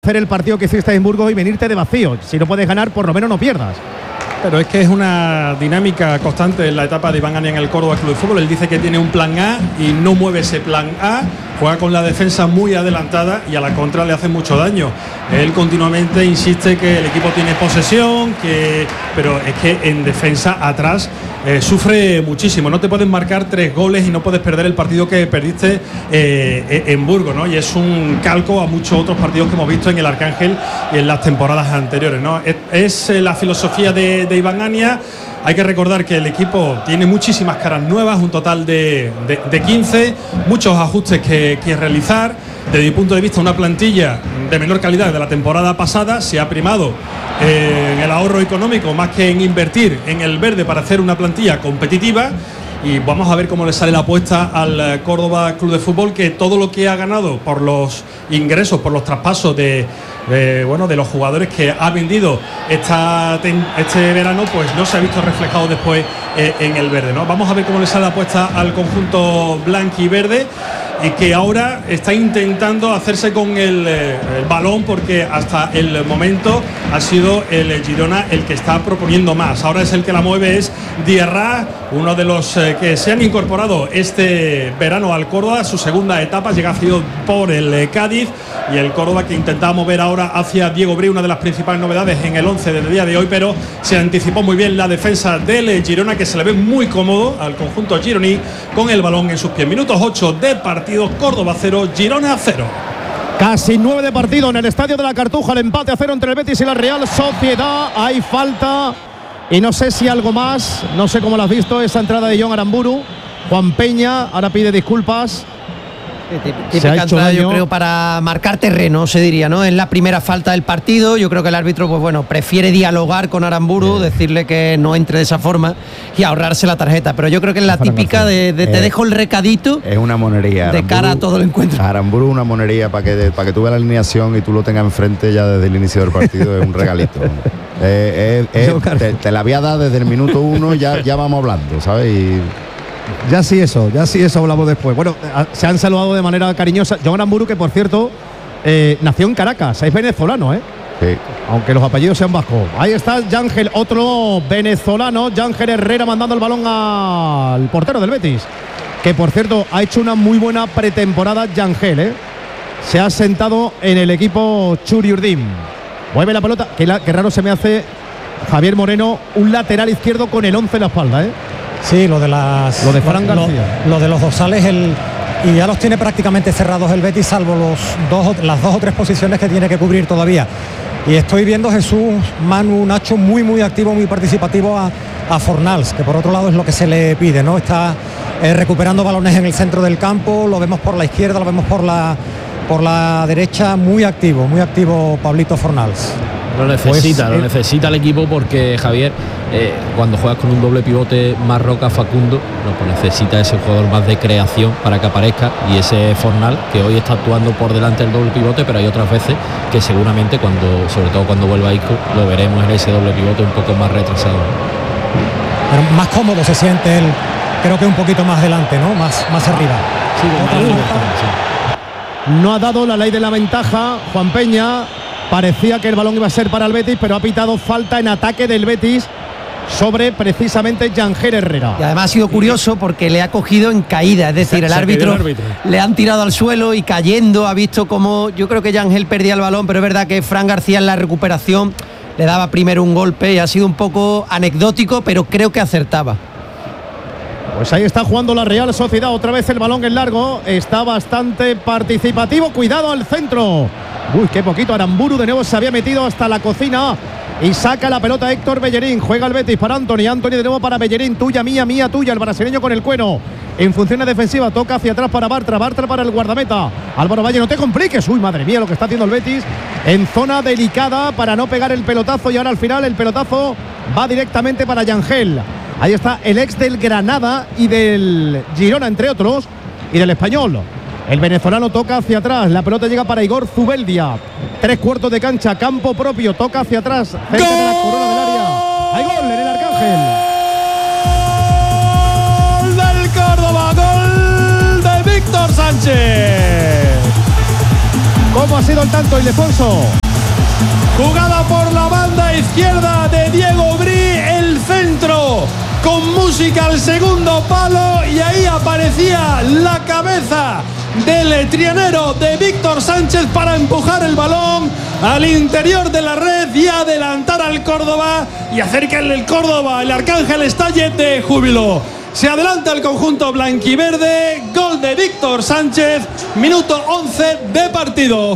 hacer el partido que hiciste en Burgos y venirte de vacío. Si no puedes ganar, por lo menos no pierdas. Pero es que es una dinámica constante en la etapa de Iván Ania en el Córdoba Club de Fútbol. Él dice que tiene un plan A y no mueve ese plan A. Juega con la defensa muy adelantada y a la contra le hace mucho daño. Él continuamente insiste que el equipo tiene posesión, pero es que en defensa atrás sufre muchísimo. No te pueden marcar 3 goles y no puedes perder el partido que perdiste en Burgos, ¿no? Y es un calco a muchos otros partidos que hemos visto en el Arcángel y en las temporadas anteriores, ¿no? Es la filosofía de Iván Ania. Hay que recordar que el equipo tiene muchísimas caras nuevas, un total de 15, muchos ajustes que realizar. Desde mi punto de vista, una plantilla de menor calidad de la temporada pasada. Se ha primado en el ahorro económico más que en invertir en el verde para hacer una plantilla competitiva. Y vamos a ver cómo le sale la apuesta al Córdoba Club de Fútbol, que todo lo que ha ganado por los ingresos, por los traspasos de los jugadores que ha vendido este verano, pues no se ha visto reflejado después en el verde, ¿no? Vamos a ver cómo le sale la apuesta al conjunto blanco y verde, y que ahora está intentando hacerse con el balón, porque hasta el momento ha sido el Girona el que está proponiendo más. Ahora es el que la mueve, es Diarra, uno de los que se han incorporado este verano al Córdoba, su segunda etapa, llega cedido por el Cádiz, y el Córdoba que intentaba mover ahora hacia Diego Bri, una de las principales novedades en el 11 del día de hoy, pero se anticipó muy bien la defensa del Girona, que se le ve muy cómodo al conjunto gironí con el balón en sus pies. Minutos 8 de partido, Córdoba 0, Girona 0. Casi 9 de partido en el Estadio de la Cartuja, el empate a 0 entre el Betis y la Real Sociedad. Hay falta y no sé si algo más, no sé cómo lo has visto, esa entrada de Jon Aramburu. Juan Peña ahora pide disculpas. Típica entrada, yo creo, para marcar terreno, se diría, ¿no? Es la primera falta del partido. Yo creo que el árbitro, pues bueno, prefiere dialogar con Aramburu, decirle que no entre de esa forma y ahorrarse la tarjeta. Pero yo creo que es la típica de te dejo el recadito. Es una monería. Aramburu, de cara a todo el encuentro. Aramburu, una monería para que tú veas la alineación y tú lo tengas enfrente ya desde el inicio del partido. Es un regalito. Te la voy a dar desde el minuto 1, ya vamos hablando, ¿sabes? Ya sí eso hablamos después. Bueno, se han saludado de manera cariñosa. Jon Aramburu, que por cierto nació en Caracas, es venezolano, Sí. Aunque los apellidos sean vascos. Ahí está Yángel, otro venezolano, Yángel Herrera, mandando el balón al portero del Betis, que por cierto ha hecho una muy buena pretemporada. Yángel, se ha sentado en el equipo Churiurdin. Mueve la pelota, que raro se me hace Javier Moreno, un lateral izquierdo con el 11 en la espalda, Sí, lo de Fran García. Lo de los dorsales, y ya los tiene prácticamente cerrados el Betis, salvo las 2 o 3 posiciones que tiene que cubrir todavía. Y estoy viendo Jesús, Manu, Nacho muy muy activo, muy participativo a Fornals, que por otro lado es lo que se le pide, ¿no? Está recuperando balones en el centro del campo, lo vemos por la izquierda, lo vemos por la derecha, muy activo Pablito Fornals. Lo necesita el equipo, porque Javier, cuando juegas con un doble pivote Marroca Facundo, pues necesita ese jugador más de creación para que aparezca, y ese Fornal, que hoy está actuando por delante del doble pivote, pero hay otras veces que seguramente sobre todo cuando vuelva Isco, lo veremos en ese doble pivote un poco más retrasado. Pero más cómodo se siente él, creo que un poquito más delante, ¿no? Más arriba. Sí, no ha dado la ley de la ventaja Juan Peña. Parecía que el balón iba a ser para el Betis, pero ha pitado falta en ataque del Betis sobre precisamente Yángel Herrera. Y además ha sido curioso porque le ha cogido en caída, es decir, el árbitro le han tirado al suelo y cayendo, ha visto cómo, yo creo que Yángel perdía el balón, pero es verdad que Fran García en la recuperación le daba primero un golpe y ha sido un poco anecdótico, pero creo que acertaba. Pues ahí está jugando la Real Sociedad, otra vez el balón en largo, está bastante participativo, cuidado al centro. Uy, qué poquito, Aramburu de nuevo se había metido hasta la cocina y saca la pelota Héctor Bellerín. Juega el Betis para Antony de nuevo para Bellerín, tuya, mía, tuya, el brasileño con el cuero. En funciones defensivas, toca hacia atrás para Bartra para el guardameta. Álvaro Valle, no te compliques. Uy, madre mía, lo que está haciendo el Betis en zona delicada para no pegar el pelotazo, y ahora al final el pelotazo va directamente para Yángel. Ahí está el ex del Granada y del Girona, entre otros, y del Español. El venezolano toca hacia atrás, la pelota llega para Igor Zubeldia. 3/4 de cancha, campo propio, toca hacia atrás, cerca de la corona del área. Hay gol en el Arcángel. ¡Gol del Córdoba! ¡Gol de Víctor Sánchez! ¿Cómo ha sido el tanto, Ildefonso? Jugada por la banda izquierda de Diego Brí, el centro con música al segundo palo, y ahí aparecía la cabeza del trianero de Víctor Sánchez para empujar el balón al interior de la red y adelantar al Córdoba y hacer que el Córdoba, el Arcángel, estalle de júbilo. Se adelanta el conjunto blanquiverde, gol de Víctor Sánchez, minuto 11 de partido.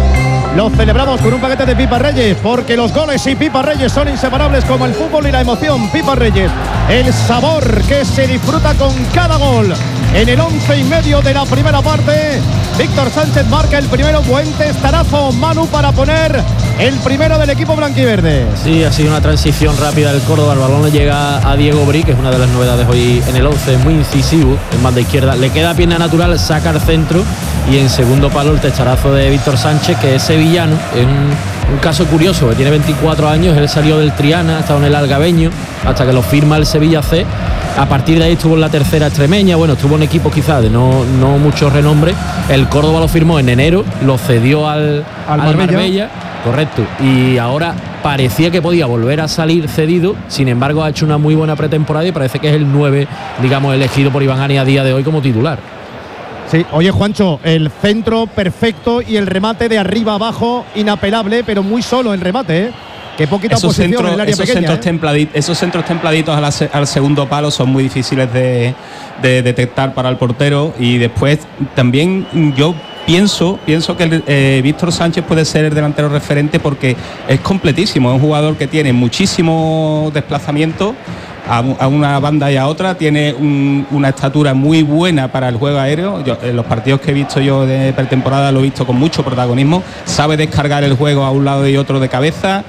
Lo celebramos con un paquete de Pipa Reyes, porque los goles y Pipa Reyes son inseparables como el fútbol y la emoción. Pipa Reyes, el sabor que se disfruta con cada gol. En el 11:30 de la primera parte, Víctor Sánchez marca el primero. Buen testarazo, Manu, para poner el primero del equipo blanquiverde. Sí, ha sido una transición rápida del Córdoba. El balón le llega a Diego Brí, que es una de las novedades hoy en el 11, muy incisivo en banda izquierda. Le queda pierna natural, saca al centro, y en segundo palo el testarazo de Víctor Sánchez, que es sevillano. Es un caso curioso, que tiene 24 años, él salió del Triana, ha estado en el Algabeño hasta que lo firma el Sevilla C. A partir de ahí estuvo en la tercera extremeña, bueno, estuvo en equipos quizás de no mucho renombre. El Córdoba lo firmó en enero, lo cedió al Marbella, correcto, y ahora parecía que podía volver a salir cedido. Sin embargo, ha hecho una muy buena pretemporada y parece que es el 9, digamos, elegido por Iván Ani a día de hoy como titular. Sí, oye, Juancho, el centro perfecto y el remate de arriba abajo inapelable, pero muy solo el remate, ¿eh? Qué poquita oposición en el área pequeña. Esos centros templaditos al segundo palo son muy difíciles de detectar para el portero. Y después también yo pienso que Víctor Sánchez puede ser el delantero referente, porque es completísimo, es un jugador que tiene muchísimo desplazamiento a una banda y a otra, tiene una estatura muy buena para el juego aéreo. En los partidos que he visto yo de pretemporada lo he visto con mucho protagonismo, sabe descargar el juego a un lado y otro de cabeza,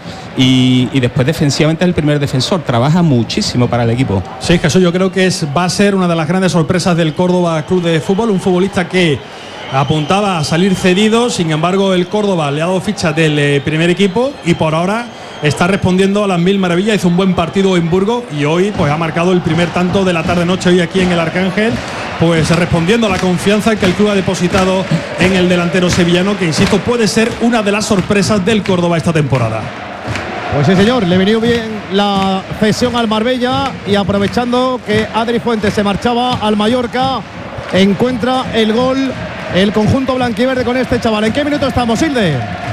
y después defensivamente es el primer defensor, trabaja muchísimo para el equipo. Sí, Jesús, yo creo que va a ser una de las grandes sorpresas del Córdoba Club de Fútbol, un futbolista que apuntaba a salir cedido. Sin embargo, el Córdoba le ha dado ficha del primer equipo y por ahora está respondiendo a las mil maravillas. Hizo un buen partido en Burgos y hoy pues ha marcado el primer tanto de la tarde-noche hoy aquí en el Arcángel, pues respondiendo a la confianza que el club ha depositado en el delantero sevillano, que insisto puede ser una de las sorpresas del Córdoba esta temporada. Pues sí, señor, le venía bien la cesión al Marbella, y aprovechando que Adri Fuentes se marchaba al Mallorca, encuentra el gol el conjunto blanquiverde con este chaval. ¿En qué minuto estamos, Hilde?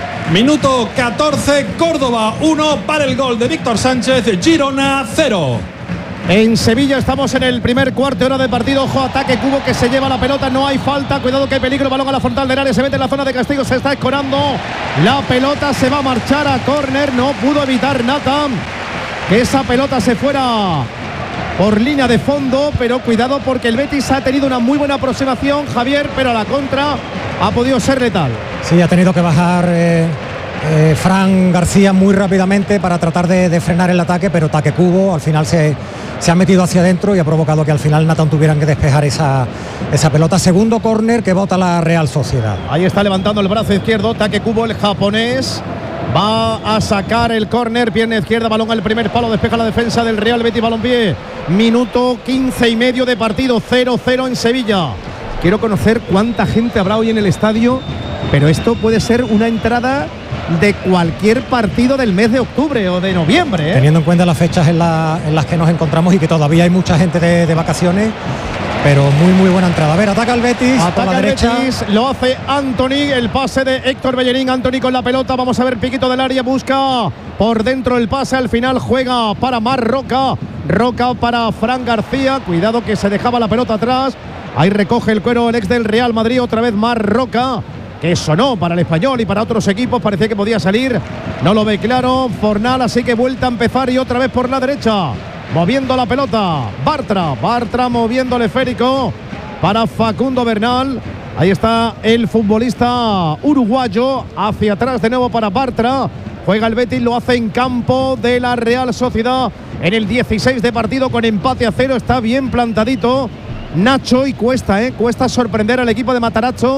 Minuto 14, Córdoba 1 para el gol de Víctor Sánchez, Girona 0. En Sevilla estamos en el primer cuarto de hora de partido. Ojo, ataque Cubo, que se lleva la pelota, no hay falta, cuidado que hay peligro, balón a la frontal del área, se mete en la zona de castigo, se está escorando, la pelota se va a marchar a córner, no pudo evitar Nathan que esa pelota se fuera por línea de fondo, pero cuidado porque el Betis ha tenido una muy buena aproximación, Javier, pero a la contra ha podido ser letal. Sí, ha tenido que bajar Fran García muy rápidamente para tratar de frenar el ataque, pero Taque Cubo al final se ha metido hacia adentro y ha provocado que al final Nathan tuvieran que despejar esa pelota. Segundo córner que bota la Real Sociedad. Ahí está levantando el brazo izquierdo Taque Cubo, el japonés. Va a sacar el córner, pierna izquierda, balón al primer palo, despeja la defensa del Real Betis Balompié. Minuto 15:30 de partido, 0-0 en Sevilla. Quiero conocer cuánta gente habrá hoy en el estadio, pero esto puede ser una entrada de cualquier partido del mes de octubre o de noviembre, ¿eh? Teniendo en cuenta las fechas en las que nos encontramos y que todavía hay mucha gente de vacaciones, pero muy buena entrada. A ver, ataca el Betis, ataca la derecha. Betis, lo hace Anthony, el pase de Héctor Bellerín. Anthony con la pelota, vamos a ver, piquito del área, busca por dentro el pase, al final juega para Mar Roca para Fran García, cuidado que se dejaba la pelota atrás, ahí recoge el cuero el ex del Real Madrid, otra vez Mar Roca, que sonó para el Español y para otros equipos, parecía que podía salir, no lo ve claro Fornal, así que vuelta a empezar y otra vez por la derecha, moviendo la pelota, Bartra moviendo el esférico para Facundo Bernal, ahí está el futbolista uruguayo, hacia atrás de nuevo para Bartra, juega el Betis, lo hace en campo de la Real Sociedad, en el 16 de partido con empate a 0, está bien plantadito Nacho y cuesta sorprender al equipo de Matarazzo,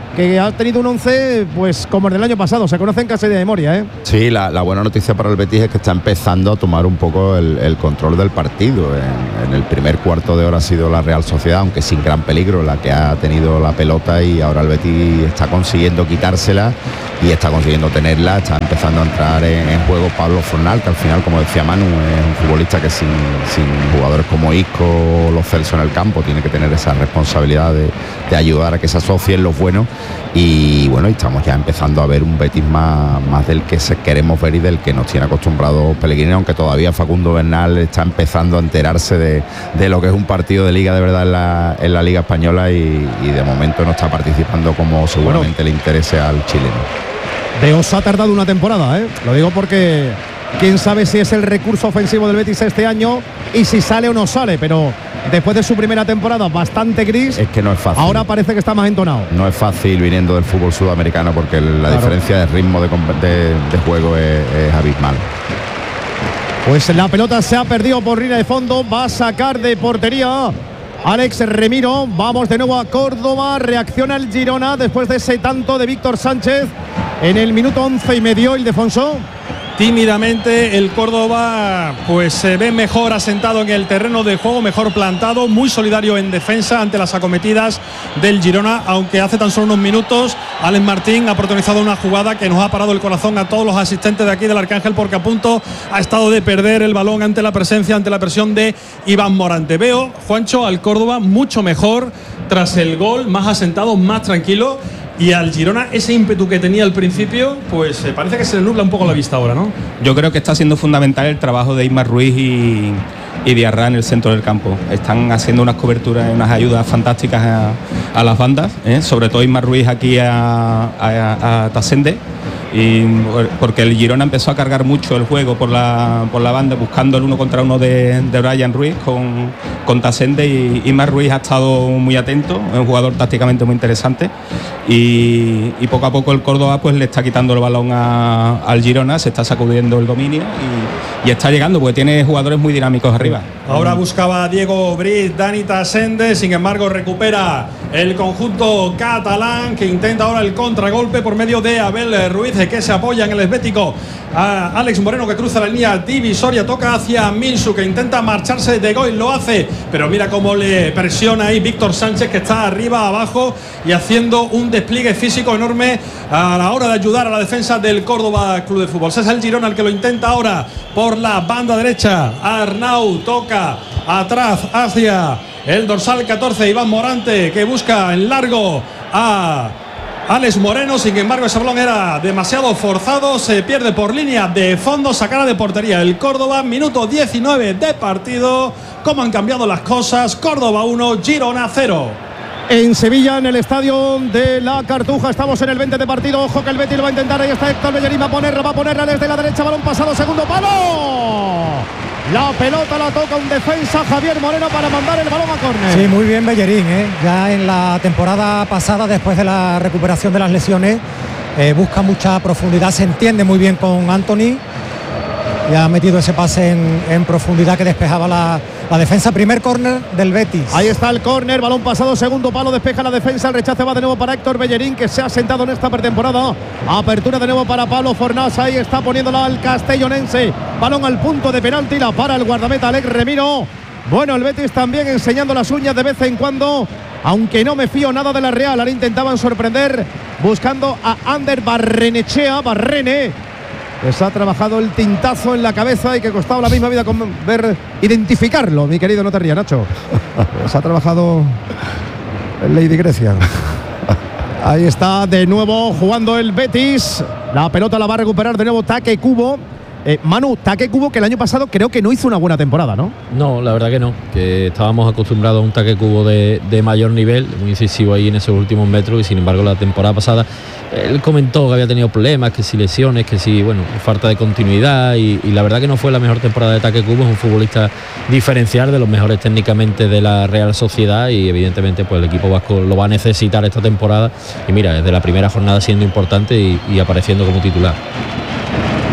que ha tenido un 11 pues como el del año pasado, se conocen casi de memoria, ¿eh? Sí, la buena noticia para el Betis es que está empezando a tomar un poco el control del partido. En el primer cuarto de hora ha sido la Real Sociedad, aunque sin gran peligro, la que ha tenido la pelota, y ahora el Betis está consiguiendo quitársela y está consiguiendo tenerla. Está empezando a entrar en juego Pablo Fornal, que al final, como decía Manu, es un futbolista que sin jugadores como Isco o Lo Celso en el campo tiene que tener esa responsabilidad de ayudar a que se asocien los buenos. Y bueno, estamos ya empezando a ver un Betis más del que queremos ver y del que nos tiene acostumbrado Pellegrini, aunque todavía Facundo Bernal está empezando a enterarse de lo que es un partido de liga de verdad en la Liga Española, y de momento no está participando como seguramente le interese al chileno. De Osa ha tardado una temporada, ¿eh? Lo digo porque quién sabe si es el recurso ofensivo del Betis este año y si sale o no sale, pero después de su primera temporada bastante gris, es que no es fácil. Ahora parece que está más entonado. No es fácil viniendo del fútbol sudamericano, porque la diferencia de ritmo de juego es abismal. Pues la pelota se ha perdido por línea de fondo, va a sacar de portería Alex Remiro. Vamos de nuevo a Córdoba, reacciona el Girona después de ese tanto de Víctor Sánchez en el minuto 11:30, Ildefonso. Tímidamente el Córdoba pues se ve mejor asentado en el terreno de juego, mejor plantado, muy solidario en defensa ante las acometidas del Girona, aunque hace tan solo unos minutos Alex Martín ha protagonizado una jugada que nos ha parado el corazón a todos los asistentes de aquí del Arcángel, porque a punto ha estado de perder el balón ante la presión de Iván Morante. Veo, Juancho, al Córdoba mucho mejor tras el gol, más asentado, más tranquilo. Y al Girona ese ímpetu que tenía al principio, pues parece que se le nubla un poco la vista ahora, ¿no? Yo creo que está siendo fundamental el trabajo de Ismar Ruiz y Diarra en el centro del campo. Están haciendo unas coberturas y unas ayudas fantásticas a las bandas, sobre todo Ismar Ruiz aquí a Tasende, y porque el Girona empezó a cargar mucho el juego por la banda, buscando el 1 contra 1 de Brian Ruiz con Tasende, y Ismar Ruiz ha estado muy atento, es un jugador tácticamente muy interesante, y poco a poco el Córdoba pues le está quitando el balón al Girona, se está sacudiendo el dominio y está llegando, porque tiene jugadores muy dinámicos arriba. Ahora buscaba a Diego Briz, Dani Tasende, sin embargo recupera el conjunto catalán, que intenta ahora el contragolpe por medio de Abel Ruiz, que se apoya en el esbético a Alex Moreno, que cruza la línea divisoria, toca hacia Minsu, que intenta marcharse de gol, lo hace, pero mira cómo le presiona ahí Víctor Sánchez, que está arriba, abajo y haciendo un despliegue físico enorme a la hora de ayudar a la defensa del Córdoba Club de Fútbol. Ese es el Girona el que lo intenta ahora por la banda derecha. Arnau toca atrás hacia el dorsal 14, Iván Morante, que busca en largo a Alex Moreno, sin embargo ese balón era demasiado forzado, se pierde por línea de fondo, sacada de portería el Córdoba. Minuto 19 de partido. ¿Cómo han cambiado las cosas? Córdoba 1, Girona 0. En Sevilla, en el estadio de la Cartuja, estamos en el 20 de partido. Ojo que el Betis lo va a intentar. Ahí está Héctor Bellerín, va a ponerla desde la derecha, balón pasado, segundo palo. La pelota la toca un defensa, Javier Moreno, para mandar el balón a córner. Sí, muy bien Bellerín, ya en la temporada pasada, después de la recuperación de las lesiones, busca mucha profundidad, se entiende muy bien con Anthony y ha metido ese pase en profundidad que despejaba la defensa. Primer córner del Betis. Ahí está el córner, balón pasado, segundo palo, despeja la defensa, el rechace va de nuevo para Héctor Bellerín, que se ha sentado en esta pretemporada. Apertura de nuevo para Pablo Fornás, ahí está poniéndola al castellonense. Balón al punto de penalti, la para el guardameta Alex Remiro. Bueno, el Betis también enseñando las uñas de vez en cuando, aunque no me fío nada de la Real. Ahora intentaban sorprender buscando a Ander Barrenechea, pues ha trabajado el tintazo en la cabeza y que costaba la misma vida con identificarlo, mi querido, no te rías, Nacho. Pues ha trabajado el Lady Grecia. Ahí está de nuevo jugando el Betis. La pelota la va a recuperar de nuevo Take Kubo. Manu, Take Kubo, que el año pasado creo que no hizo una buena temporada, ¿no? No, la verdad que no, que estábamos acostumbrados a un Take Kubo de mayor nivel, muy incisivo ahí en esos últimos metros, y sin embargo la temporada pasada él comentó que había tenido problemas, que si lesiones, que si, bueno, falta de continuidad, y la verdad que no fue la mejor temporada de Take Kubo. Es un futbolista diferencial, de los mejores técnicamente de la Real Sociedad, y evidentemente pues el equipo vasco lo va a necesitar esta temporada, y mira, desde la primera jornada siendo importante y apareciendo como titular.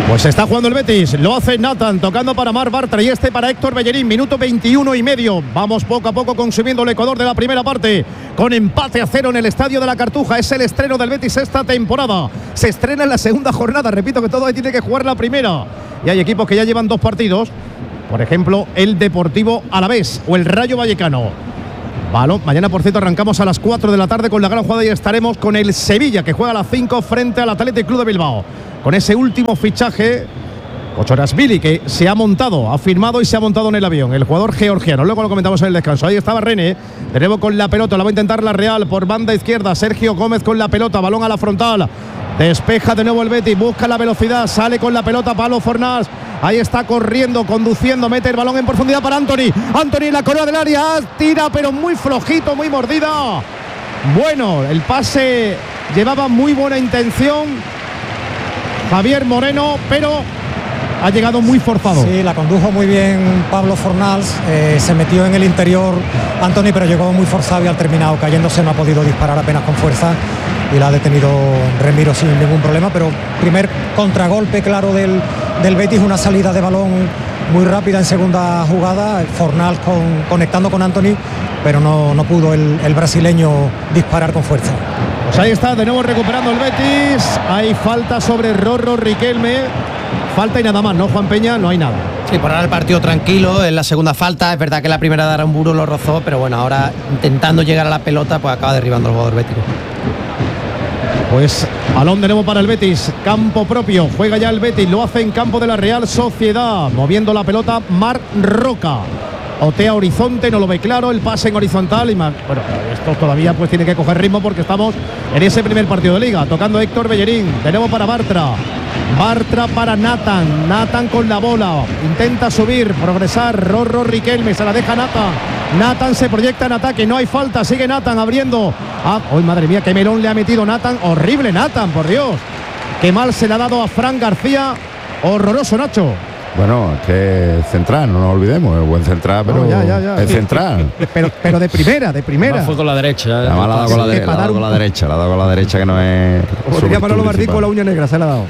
Pues está jugando el Betis, lo hace Nathan, tocando para Marc Bartra y para Héctor Bellerín, minuto 21 y medio. Vamos poco a poco consumiendo el Ecuador de la primera parte, con empate a 0 en el Estadio de la Cartuja. Es el estreno del Betis esta temporada. Se estrena en la segunda jornada, repito que todo ahí tiene que jugar la primera. Y hay equipos que ya llevan 2 partidos, por ejemplo el Deportivo Alavés o el Rayo Vallecano. Balón. Mañana, por cierto, arrancamos a las 4 de la tarde con la gran jugada y estaremos con el Sevilla, que juega a las 5 frente al Athletic Club de Bilbao. Con ese último fichaje, Ochorashvili, que se ha montado, ha firmado y se ha montado en el avión, el jugador georgiano. Luego lo comentamos en el descanso. Ahí estaba René, de nuevo con la pelota, la va a intentar la Real por banda izquierda. Sergio Gómez con la pelota, balón a la frontal. Despeja de nuevo el Betis, busca la velocidad, sale con la pelota Pablo Fornals. Ahí está corriendo, conduciendo, mete el balón en profundidad para Anthony. Anthony en la corona del área, tira pero muy flojito, muy mordida. Bueno, el pase llevaba muy buena intención Javier Moreno, pero ha llegado muy forzado. Sí, la condujo muy bien Pablo Fornals, se metió en el interior Anthony, pero llegó muy forzado y al terminado cayéndose no ha podido disparar apenas con fuerza y la ha detenido Remiro sin ningún problema, pero primer contragolpe claro del Betis, una salida de balón muy rápida en segunda jugada, Fornals conectando con Anthony, pero no pudo el brasileño disparar con fuerza. Pues ahí está, de nuevo recuperando el Betis. Hay falta sobre Rorro Riquelme. Falta y nada más, ¿no, Juan Peña? No hay nada. Sí, por ahora el partido tranquilo. En la segunda falta, es verdad que la primera de Aramburu lo rozó, pero bueno, ahora intentando llegar a la pelota, pues acaba derribando el jugador bético. Pues balón de nuevo para el Betis, campo propio, juega ya el Betis, lo hace en campo de la Real Sociedad, moviendo la pelota Marc Roca. Otea horizonte, no lo ve claro, el pase en horizontal y más. Bueno, esto todavía pues tiene que coger ritmo porque estamos en ese primer partido de liga. Tocando Héctor Bellerín, de nuevo para Bartra. Bartra para Nathan, Nathan con la bola, intenta subir, progresar, Rorro Riquelme, se la deja Nathan. Nathan se proyecta en ataque, no hay falta, sigue Nathan abriendo. ¡Ay, madre mía, qué melón le ha metido Nathan! Horrible Nathan, por Dios. Qué mal se le ha dado a Fran García. Horroroso, Nacho. Bueno, es que central, no nos olvidemos, es buen central, pero no, ya. es central. Pero de primera. Además fue con la derecha. Además la ha dado con la derecha, que no es. Podría Manolo Martí con la uña negra, se la ha dado.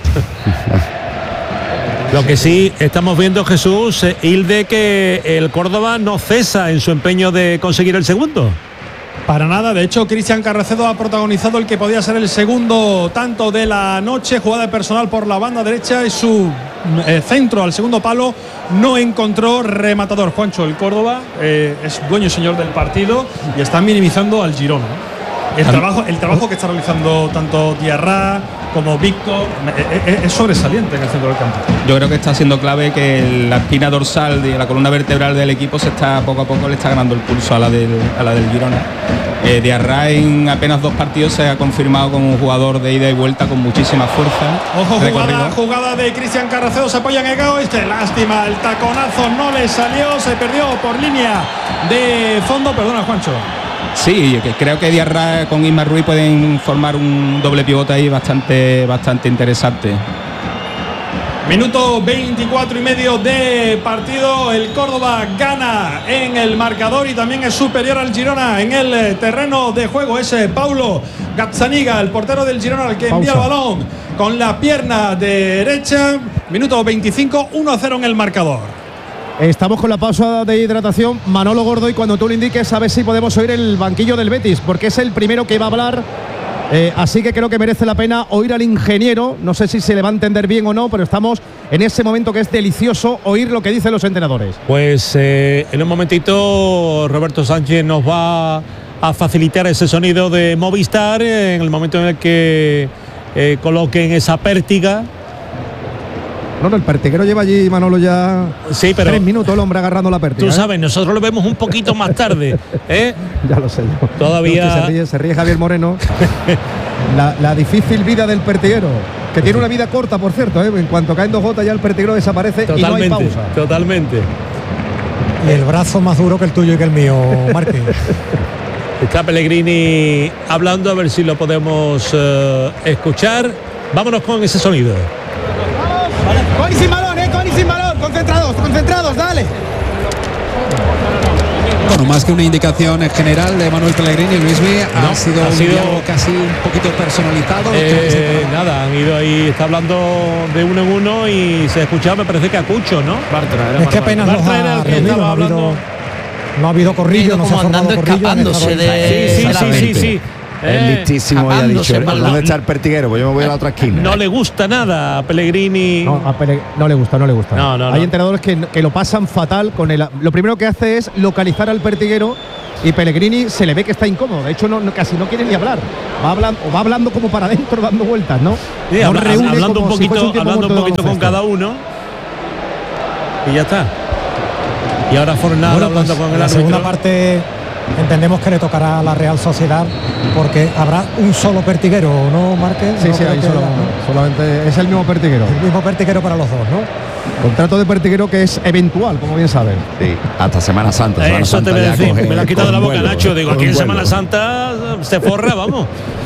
Lo que sí estamos viendo, Jesús, Hilde, que el Córdoba no cesa en su empeño de conseguir el segundo. Para nada, de hecho Cristian Carracedo ha protagonizado el que podía ser el segundo tanto de la noche, jugada personal por la banda derecha y su centro al segundo palo no encontró rematador. Juancho, el Córdoba es dueño y señor del partido y está minimizando al Girona. El trabajo que está realizando tanto Diarra como Víctor es sobresaliente en el centro del campo. Yo creo que está siendo clave que la espina dorsal de la columna vertebral del equipo se está poco a poco le está ganando el pulso a la del Girona. Diarra en apenas 2 partidos se ha confirmado como un jugador de ida y vuelta con muchísima fuerza. Ojo, jugada de Cristian Carracedo, se apoya en Egao, lástima, el taconazo no le salió, se perdió por línea de fondo, perdona Juancho. Sí, creo que Diarra con Isma Ruiz pueden formar un doble pivote ahí bastante interesante. Minuto 24 y medio de partido. El Córdoba gana en el marcador y también es superior al Girona en el terreno de juego. Es Paulo Gazzaniga, el portero del Girona, al que envía el balón con la pierna derecha. Minuto 25, 1-0 en el marcador. Estamos con la pausa de hidratación. Manolo Gordo, y cuando tú le indiques, a ver si podemos oír el banquillo del Betis, porque es el primero que va a hablar. Así que creo que merece la pena oír al ingeniero. No sé si se le va a entender bien o no, pero estamos en ese momento que es delicioso oír lo que dicen los entrenadores. Pues en un momentito Roberto Sánchez nos va a facilitar ese sonido de Movistar en el momento en el que coloquen esa pértiga. No, el pertiguero lleva allí, Manolo, ya sí, pero 3 minutos el hombre agarrando la pértiga. Tú sabes, nosotros lo vemos un poquito más tarde. Ya lo sé yo. Todavía se ríe Javier Moreno. la difícil vida del pertiguero, que tiene una vida corta, por cierto, en cuanto caen 2 gotas ya el pertiguero desaparece. Totalmente, y no hay pausa. Totalmente. Y el brazo más duro que el tuyo y que el mío, Martín. Está Pellegrini hablando, a ver si lo podemos escuchar. Vámonos con ese sonido. Con y sin balón, concentrados, dale. Bueno, más que una indicación en general de Manuel Pellegrini, Luismi, ha sido casi un poquito personalizado. Nada, han ido ahí, está hablando de uno en uno y se escuchaba, me parece que a Cucho, ¿no? Es que apenas los ha reunido, no ha habido corrillo, no se ha formado corrillo. Escapándose de... Sí. Es listísimo y ha dicho, ¿dónde está el pertiguero? Pues yo me voy a la otra esquina. No le gusta nada a Pellegrini. No le gusta. No. Hay entrenadores que lo pasan fatal con el. Lo primero que hace es localizar al pertiguero y Pellegrini se le ve que está incómodo. De hecho, casi no quiere ni hablar. Va hablando como para adentro, dando vueltas, ¿no? Sí, hablando un poquito con cada uno. Y ya está. Y ahora Fornal hablando con el la segunda parte. Entendemos que le tocará a la Real Sociedad porque habrá un solo pertiguero, ¿no, Márquez? Sí, ahí solamente es el mismo pertiguero. El mismo pertiguero para los dos, ¿no? Contrato de pertiguero que es eventual, como bien saben. Sí, hasta Semana Santa. Eso te voy a decir, me lo ha quitado de la boca, Nacho. Digo, aquí en Semana Santa se forra, vamos.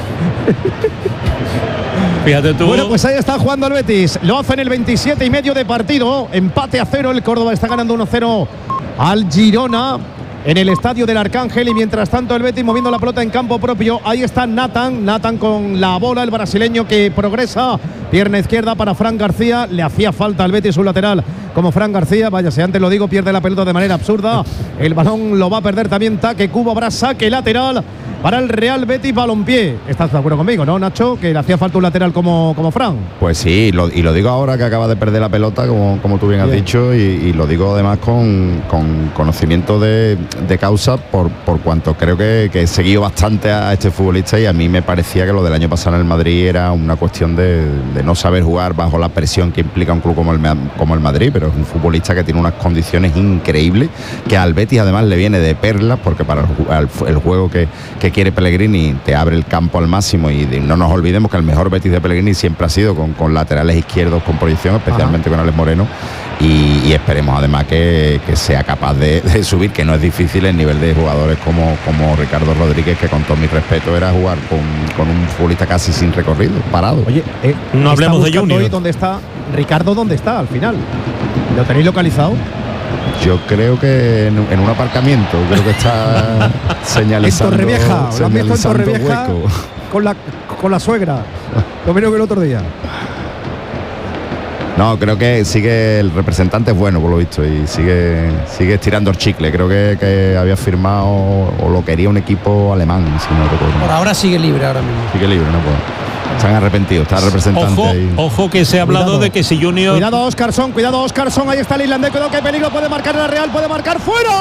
Fíjate tú. Bueno, pues ahí está jugando el Betis. Lo hace en el 27,5 de partido. Empate a 0. El Córdoba está ganando 1-0 al Girona en el estadio del Arcángel, y mientras tanto el Betis moviendo la pelota en campo propio. Ahí está Nathan con la bola, el brasileño que progresa, pierna izquierda para Fran García. Le hacía falta al Betis un lateral como Fran García, vaya, si antes lo digo, pierde la pelota de manera absurda. El balón lo va a perder también Taque Cubo, habrá saque lateral para el Real Betis Balompié. ¿Estás de acuerdo conmigo, no, Nacho? Que le hacía falta un lateral como Fran. Pues sí, y lo digo ahora que acaba de perder la pelota, como tú bien has dicho, y lo digo además con conocimiento de causa, por cuanto creo que he seguido bastante a este futbolista, y a mí me parecía que lo del año pasado en el Madrid era una cuestión de no saber jugar bajo la presión que implica un club como el Madrid, pero es un futbolista que tiene unas condiciones increíbles, que al Betis además le viene de perlas, porque para el juego que quiere Pellegrini te abre el campo al máximo, y no nos olvidemos que el mejor Betis de Pellegrini siempre ha sido con laterales izquierdos con proyección, especialmente con Alex Moreno, y esperemos además que sea capaz de subir, que no es difícil el nivel de jugadores como Ricardo Rodríguez, que con todo mi respeto era jugar con un futbolista casi sin recorrido, parado. Oye, no hablemos de Junior. ¿Dónde está Ricardo? ¿Dónde está al final? ¿Lo tenéis localizado? Yo creo que en un aparcamiento, creo que está señalizando. En Torrevieja, lo han visto en Torrevieja con la suegra. Lo mismo que el otro día. No, creo que sigue, el representante es bueno por lo visto, y sigue estirando el chicle. Creo que había firmado o lo quería un equipo alemán, si no recuerdo. Por ahora sigue libre ahora mismo. Sigue libre, no puedo. Están arrepentidos, está el representante. Ojo que se ha hablado de que si Junior. Cuidado Óscarson, ahí está el islandés, cuidado que peligro, puede marcar la Real, puede marcar fuera.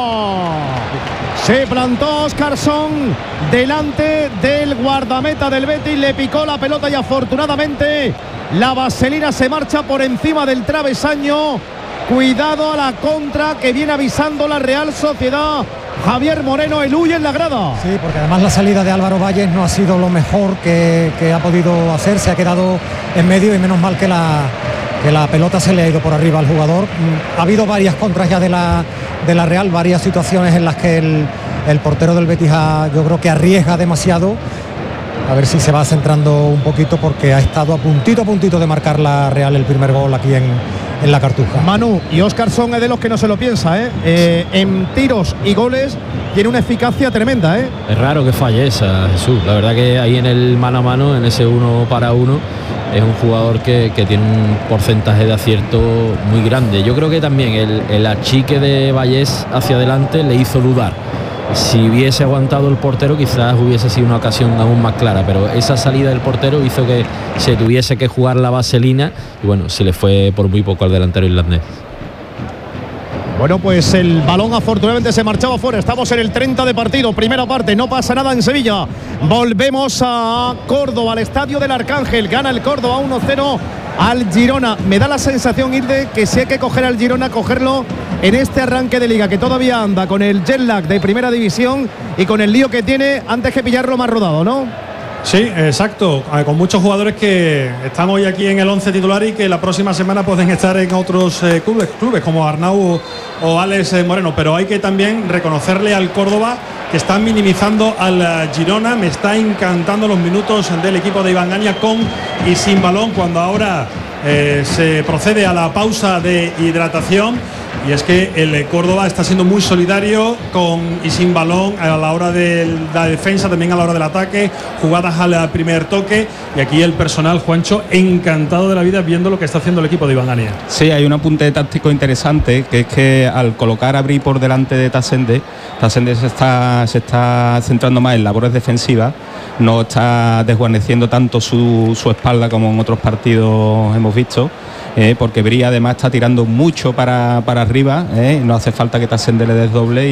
Se plantó Óscarson delante del guardameta del Betis, le picó la pelota y afortunadamente la vaselina se marcha por encima del travesaño. Cuidado a la contra que viene avisando la Real Sociedad. Javier Moreno, el huye en la grada. Sí, porque además la salida de Álvaro Valles no ha sido lo mejor que ha podido hacer. Se ha quedado en medio y menos mal que la pelota se le ha ido por arriba al jugador. Ha habido varias contras ya de la Real, varias situaciones en las que el portero del Betis yo creo que arriesga demasiado. A ver si se va centrando un poquito, porque ha estado a puntito de marcar la Real el primer gol aquí en la Cartuja. Manu, y Óscarson es de los que no se lo piensa, en tiros y goles tiene una eficacia tremenda, Es raro que falle esa, Jesús. La verdad que ahí en el mano a mano, en ese 1 para 1, es un jugador que tiene un porcentaje de acierto muy grande. Yo creo que también el achique de Vallés hacia adelante le hizo dudar. Si hubiese aguantado el portero, quizás hubiese sido una ocasión aún más clara, pero esa salida del portero hizo que se tuviese que jugar la vaselina, y bueno, se le fue por muy poco al delantero irlandés. Bueno, pues el balón afortunadamente se marchaba fuera. Estamos en el 30 de partido, primera parte, no pasa nada en Sevilla. Volvemos a Córdoba, al estadio del Arcángel. Gana el Córdoba 1-0 al Girona. Me da la sensación, Irde, que si hay que coger al Girona, cogerlo en este arranque de liga, que todavía anda con el jet lag de primera división y con el lío que tiene, antes que pillarlo más rodado, ¿no? Sí, exacto, con muchos jugadores que están hoy aquí en el 11 titular y que la próxima semana pueden estar en otros clubes como Arnau o Alex Moreno, pero hay que también reconocerle al Córdoba que están minimizando al Girona. Me está encantando los minutos del equipo de Iván Gaña con y sin balón, cuando ahora se procede a la pausa de hidratación. y es que el Córdoba está siendo muy solidario con y sin balón a la hora de la defensa, también a la hora del ataque, jugadas al primer toque, y aquí el personal, Juancho, encantado de la vida viendo lo que está haciendo el equipo de Iván Ania. Sí, hay un apunte táctico interesante, que es que al colocar a Bri por delante de Tasende se está centrando más en labores defensivas, no está desguarneciendo tanto su espalda como en otros partidos hemos visto, porque Bri además está tirando mucho para arriba, no hace falta que Tasende le desdoble,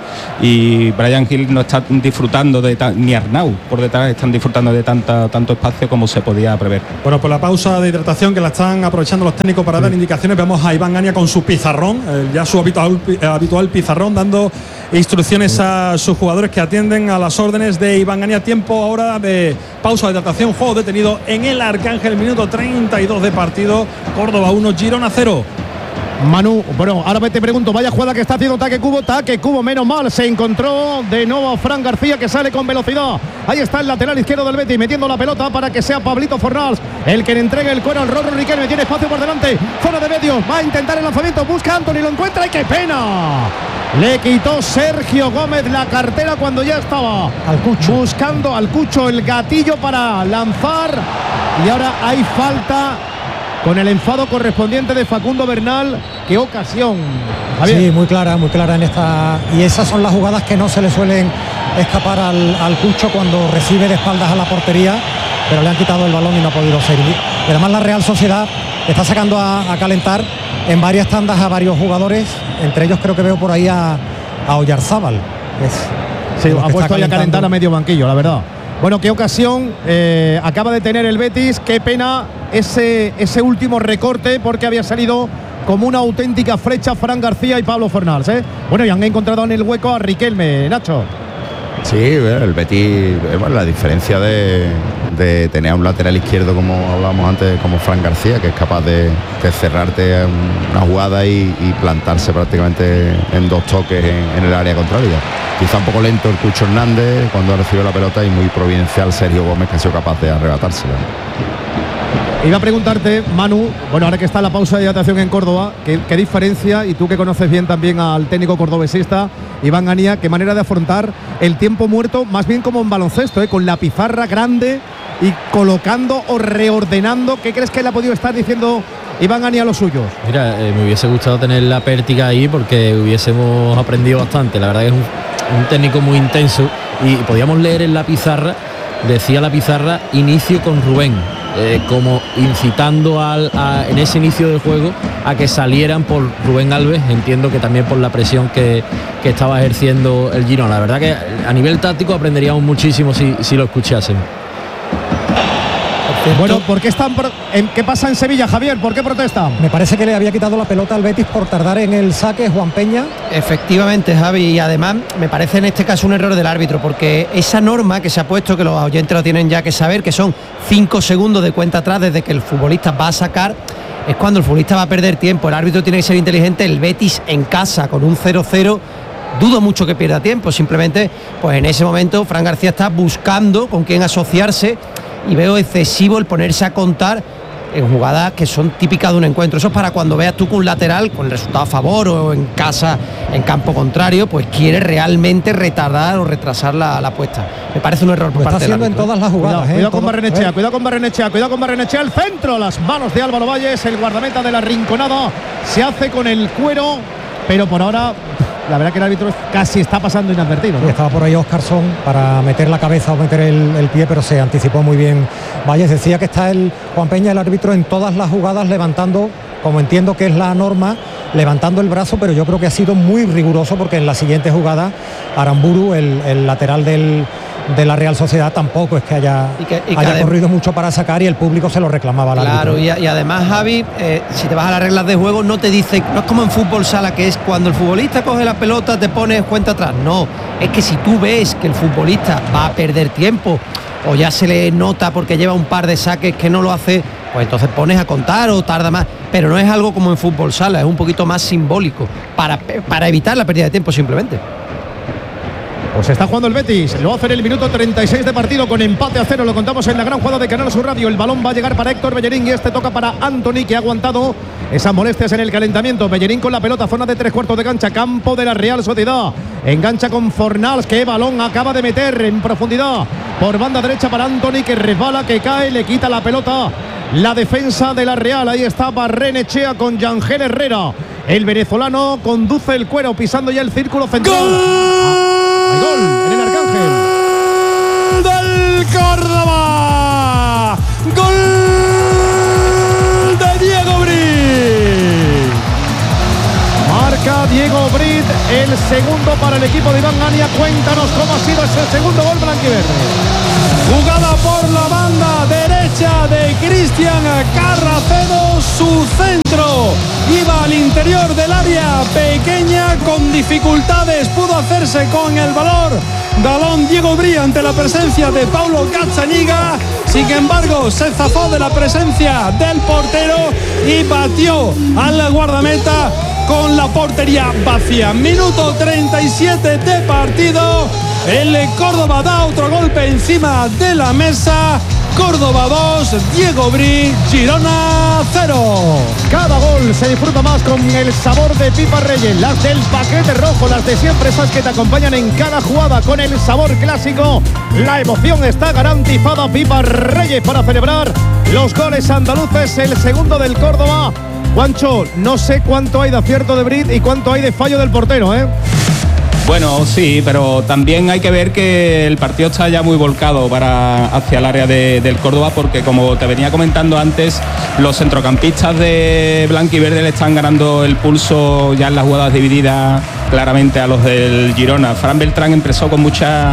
y Brian Hill no está disfrutando ni Arnau por detrás están disfrutando de tanto espacio como se podía prever. Bueno, por la pausa de hidratación que la están aprovechando los técnicos para dar indicaciones, vemos a Iván Ania con su pizarrón, ya su habitual pizarrón, dando instrucciones a sus jugadores que atienden a las órdenes de Iván Ania. Tiempo ahora de pausa de hidratación, juego detenido en el Arcángel, minuto 32 de partido, Córdoba 1, Girona 0. Manu, bueno, ahora te pregunto, vaya jugada que está haciendo Taque Cubo, menos mal, se encontró de nuevo Fran García, que sale con velocidad. Ahí está el lateral izquierdo del Betis, metiendo la pelota para que sea Pablito Fornals el que le entregue el cuero al Rorro Riquelme. Tiene espacio por delante, zona de medios, va a intentar el lanzamiento, busca a Antony, lo encuentra y ¡qué pena! Le quitó Sergio Gómez la cartera cuando ya estaba buscando al Cucho el gatillo para lanzar, y ahora hay falta con el enfado correspondiente de Facundo Bernal. Qué ocasión, Javier. Sí, muy clara en esta, y esas son las jugadas que no se le suelen escapar al Cucho cuando recibe de espaldas a la portería, pero le han quitado el balón y no ha podido ser. Y además la Real Sociedad está sacando a calentar en varias tandas a varios jugadores, entre ellos creo que veo por ahí a Oyarzábal. Sí, ha puesto ahí a calentar a medio banquillo, la verdad. Bueno, qué ocasión acaba de tener el Betis, qué pena ese último recorte, porque había salido como una auténtica flecha Fran García y Pablo Fornals, Bueno, y han encontrado en el hueco a Riquelme, Nacho. Sí, el Betis, bueno, la diferencia de tener a un lateral izquierdo, como hablábamos antes, como Fran García, que es capaz de cerrarte una jugada y plantarse prácticamente en dos toques en el área contraria. Quizá un poco lento el Cucho Hernández cuando recibió la pelota, y muy providencial Sergio Gómez, que ha sido capaz de arrebatársela. Iba a preguntarte, Manu, bueno, ahora que está la pausa de hidratación en Córdoba, ¿qué diferencia, y tú que conoces bien también al técnico cordobesista Iván Ania, qué manera de afrontar el tiempo muerto, más bien como en baloncesto, con la pizarra grande y colocando o reordenando? ¿Qué crees que le ha podido estar diciendo Iván Ania a los suyos? Mira, me hubiese gustado tener la pértiga ahí, porque hubiésemos aprendido bastante. La verdad que es un técnico muy intenso, y podíamos leer en la pizarra, decía la pizarra, inicio con Rubén, como incitando en ese inicio del juego a que salieran por Rubén Alves. Entiendo que también por la presión que estaba ejerciendo el Girona. La verdad que a nivel táctico aprenderíamos muchísimo si lo escuchasen. Bueno, ¿por qué qué pasa en Sevilla, Javier? ¿Por qué protestan? Me parece que le había quitado la pelota al Betis por tardar en el saque Juan Peña. Efectivamente, Javi, y además me parece en este caso un error del árbitro, porque esa norma que se ha puesto, que los oyentes lo tienen ya que saber, que son 5 segundos de cuenta atrás desde que el futbolista va a sacar, es cuando el futbolista va a perder tiempo. El árbitro tiene que ser inteligente. El Betis en casa con un 0-0, dudo mucho que pierda tiempo. Simplemente, pues en ese momento Fran García está buscando con quién asociarse, y veo excesivo el ponerse a contar en jugadas que son típicas de un encuentro. Eso es para cuando veas tú que un lateral, con el resultado a favor o en casa, en campo contrario, pues quiere realmente retardar o retrasar la apuesta. Me parece un error por parte del árbitro. Está haciendo en todas las jugadas. Cuidado con Barrenechea, el centro, las manos de Álvaro Valles, el guardameta de la Rinconada, se hace con el cuero, pero por ahora la verdad que el árbitro casi está pasando inadvertido, ¿no? Estaba por ahí Óscarson para meter la cabeza o meter el pie, pero se anticipó muy bien Valles. Decía que está Juan Peña, el árbitro, en todas las jugadas levantando, como entiendo que es la norma, levantando el brazo, pero yo creo que ha sido muy riguroso, porque en la siguiente jugada Aramburu, el lateral de la Real Sociedad, tampoco es que haya corrido mucho para sacar, y el público se lo reclamaba al árbitro. Claro, y además, Javi, si te vas a las reglas de juego, no te dice, no es como en fútbol sala, que es cuando el futbolista coge la pelota te pones cuenta atrás. No, es que si tú ves que el futbolista va a perder tiempo, o ya se le nota porque lleva un par de saques que no lo hace, pues entonces pones a contar o tarda más. Pero no es algo como en fútbol sala, es un poquito más simbólico, para evitar la pérdida de tiempo simplemente. Pues está jugando el Betis, lo hace en el minuto 36 de partido, con empate a 0, lo contamos en la gran jugada de Canal Sur Radio. El balón va a llegar para Héctor Bellerín, y este toca para Antony, que ha aguantado esas molestias en el calentamiento. Bellerín con la pelota, zona de 3/4 de cancha, campo de la Real Sociedad. Engancha con Fornals, que balón acaba de meter en profundidad por banda derecha para Antony, que resbala, que cae, le quita la pelota la defensa de la Real. Ahí está Barrenechea con Yangel Herrera. El venezolano conduce el cuero pisando ya el círculo central. ¡Gol! Hay gol en el Arcángel. ¡Del Córdoba! ¡Gol de Diego Brit! Marca Diego Brit, el segundo para el equipo de Iván Ania. Cuéntanos cómo ha sido ese segundo gol blanquiverde. Jugada por la banda derecha de Cristian Carracedo, su centro iba al interior del área pequeña, con dificultades pudo hacerse con el balón Diego Brit ante la presencia de Paulo Gazzaniga. Sin embargo, se zafó de la presencia del portero y batió al guardameta con la portería vacía. Minuto 37 de partido. El Córdoba da otro golpe encima de la mesa. Córdoba 2, Diego Brit, Girona 0. Cada gol se disfruta más con el sabor de Pipa Reyes, las del paquete rojo, las de siempre, esas que te acompañan en cada jugada con el sabor clásico. La emoción está garantizada. Pipa Reyes para celebrar los goles andaluces, el segundo del Córdoba. Juancho, no sé cuánto hay de acierto de Brit y cuánto hay de fallo del portero, ¿eh? Bueno, sí, pero también hay que ver que el partido está ya muy volcado hacia el área del Córdoba, porque como te venía comentando antes, los centrocampistas de blanquiverde le están ganando el pulso ya en las jugadas divididas claramente a los del Girona. Fran Beltrán empezó con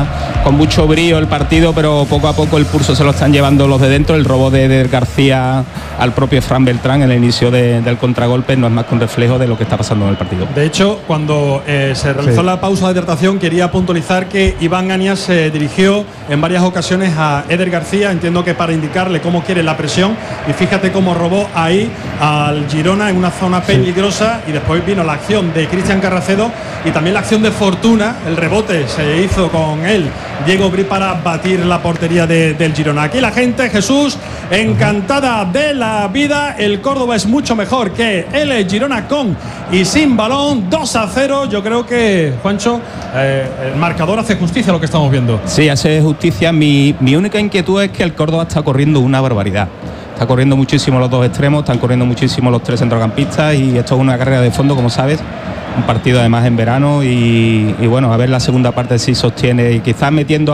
mucho brío el partido, pero poco a poco el pulso se lo están llevando los de dentro. El robo de Eder García al propio Fran Beltrán en el inicio del contragolpe no es más que un reflejo de lo que está pasando en el partido. De hecho, cuando se realizó la pausa de hidratación, quería puntualizar que Iván Anias se dirigió en varias ocasiones a Eder García, entiendo que para indicarle cómo quiere la presión, y fíjate cómo robó ahí al Girona en una zona peligrosa, y después vino la acción de Cristian Carracedo y también la acción de Fortuna. El rebote se hizo con él, Diego Brit, para batir la portería del Girona. Aquí la gente, Jesús, encantada de la vida. El Córdoba es mucho mejor que el Girona con y sin balón. 2-0. Yo creo que, Juancho, el marcador hace justicia a lo que estamos viendo. Sí, hace justicia. Mi única inquietud es que el Córdoba está corriendo una barbaridad. Está corriendo muchísimo los dos extremos, están corriendo muchísimo los tres centrocampistas, y esto es una carrera de fondo, como sabes. Un partido además en verano, y bueno, a ver la segunda parte si sostiene, y quizás metiendo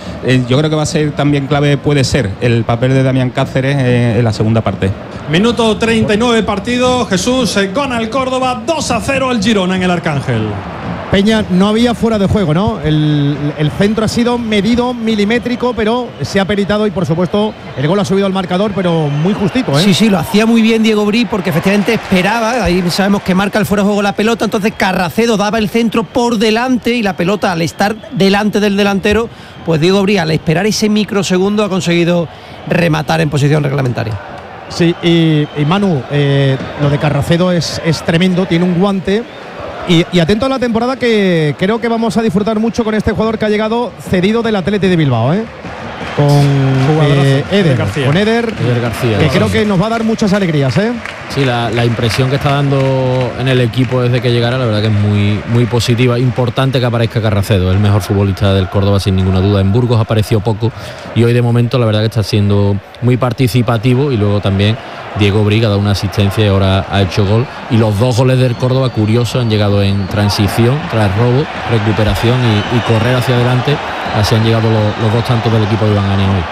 yo creo que va a ser también clave, puede ser el papel de Damián Cáceres en la segunda parte. Minuto 39 partido. Jesús, gana el Córdoba, 2-0 el Girona en el Arcángel. Peña, no había fuera de juego, ¿no? El centro ha sido medido, milimétrico, pero se ha peritado, y por supuesto el gol ha subido al marcador, pero muy justito, ¿eh? Sí, lo hacía muy bien Diego Brit, porque efectivamente esperaba, ahí sabemos que marca el fuera de juego la pelota, entonces Carracedo daba el centro por delante, y la pelota, al estar delante del delantero, pues Diego Brit, al esperar ese microsegundo, ha conseguido rematar en posición reglamentaria. Sí, y Manu, lo de Carracedo es tremendo, tiene un guante. Y atento a la temporada, que creo que vamos a disfrutar mucho con este jugador que ha llegado cedido del Athletic de Bilbao, con Eder García, que creo que nos va a dar muchas alegrías, Sí, la impresión que está dando en el equipo desde que llegara, la verdad que es muy, muy positiva. Importante que aparezca Carracedo, el mejor futbolista del Córdoba sin ninguna duda. En Burgos apareció poco, y hoy de momento la verdad que está siendo muy participativo, y luego también Diego Brit ha dado una asistencia y ahora ha hecho gol. Y los dos goles del Córdoba, curiosos, han llegado en transición, tras robo, recuperación y correr hacia adelante. Así han llegado los dos tantos del equipo de Iván Ania hoy.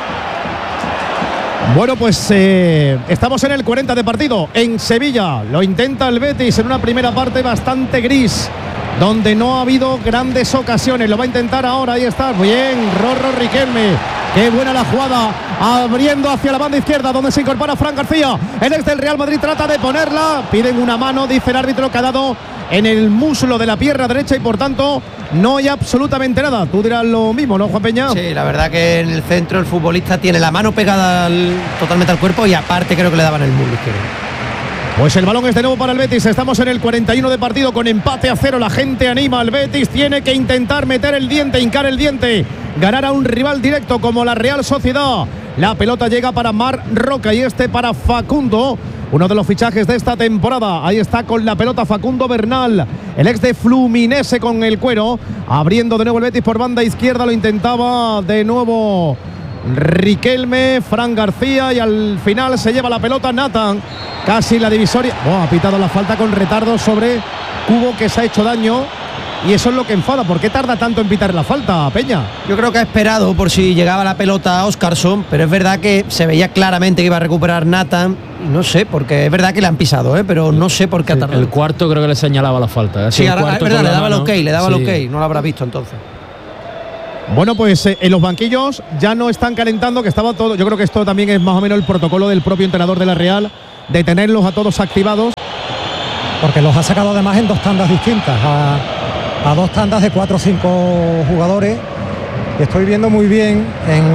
Bueno, pues estamos en el 40 de partido en Sevilla. Lo intenta el Betis en una primera parte bastante gris, donde no ha habido grandes ocasiones. Lo va a intentar ahora, ahí está, bien, Rorro Riquelme. Qué buena la jugada, abriendo hacia la banda izquierda, donde se incorpora Fran García. El ex del Real Madrid trata de ponerla, piden una mano, dice el árbitro, que ha dado en el muslo de la pierna derecha, y por tanto no hay absolutamente nada. Tú dirás lo mismo, ¿no, Juan Peña? Sí, la verdad que en el centro el futbolista tiene la mano pegada totalmente al cuerpo, y aparte creo que le daban el muslo izquierdo. Pues el balón es de nuevo para el Betis. Estamos en el 41 de partido, con empate a 0. La gente anima al Betis. Tiene que intentar meter el diente, hincar el diente, ganar a un rival directo como la Real Sociedad. La pelota llega para Marc Roca, y para Facundo. uno de los fichajes de esta temporada. Ahí está con la pelota Facundo Bernal, el ex de Fluminense con el cuero, abriendo de nuevo el Betis por banda izquierda, lo intentaba de nuevo Riquelme, Fran García, y al final se lleva la pelota Nathan, casi la divisoria. Ha pitado la falta con retardo sobre Cubo, que se ha hecho daño, y eso es lo que enfada. ¿Por qué tarda tanto en pitar la falta, Peña? Yo creo que ha esperado por si llegaba la pelota a Óscarson, pero es verdad que se veía claramente que iba a recuperar Nathan. No sé, porque es verdad que le han pisado, pero no sé por qué ha tardado. El cuarto creo que le señalaba la falta. Sí, ahora, es verdad, le daba el ok, no lo habrá visto entonces. Bueno, pues en los banquillos ya no están calentando, que estaba todo. Yo creo que esto también es más o menos el protocolo del propio entrenador de la Real, de tenerlos a todos activados. Porque los ha sacado además en 2 tandas distintas, a 2 tandas de 4 o 5 jugadores. Estoy viendo muy bien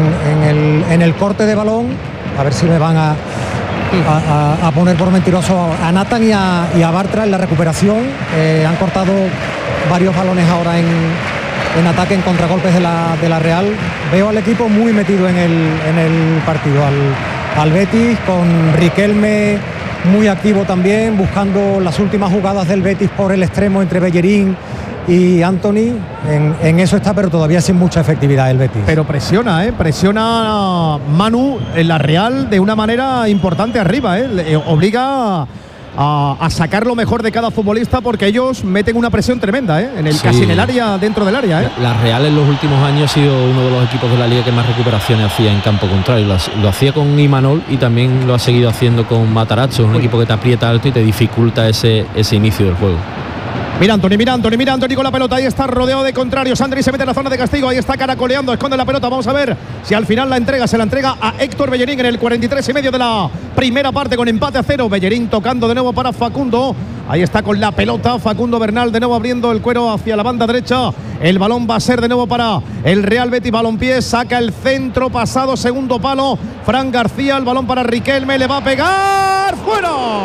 en el corte de balón, a ver si me van a poner por mentiroso a Nathan y a Bartra en la recuperación. Han cortado varios balones ahora en ataque, en contragolpes de la Real. Veo al equipo muy metido en el partido, al Betis, con Riquelme muy activo también, buscando las últimas jugadas del Betis por el extremo entre Bellerín y Anthony. En eso está, pero todavía sin mucha efectividad el Betis. Pero presiona a Manu en la Real de una manera importante arriba, obliga a sacar lo mejor de cada futbolista, porque ellos meten una presión tremenda, casi en el área, dentro del área. La Real en los últimos años ha sido uno de los equipos de la liga que más recuperaciones hacía en campo contrario. Lo hacía con Imanol y también lo ha seguido haciendo con Matarazzo, un equipo que te aprieta alto y te dificulta ese inicio del juego. Mira Anthony con la pelota, ahí está rodeado de contrarios. Andri se mete en la zona de castigo, ahí está caracoleando, esconde la pelota. Vamos a ver si al final se la entrega a Héctor Bellerín en el 43,5 de la primera parte, con empate a 0. Bellerín tocando de nuevo para Facundo, ahí está con la pelota Facundo Bernal, de nuevo abriendo el cuero hacia la banda derecha. El balón va a ser de nuevo para el Real Betis Balompié, saca el centro pasado, segundo palo, Fran García, el balón para Riquelme, le va a pegar, ¡fuera!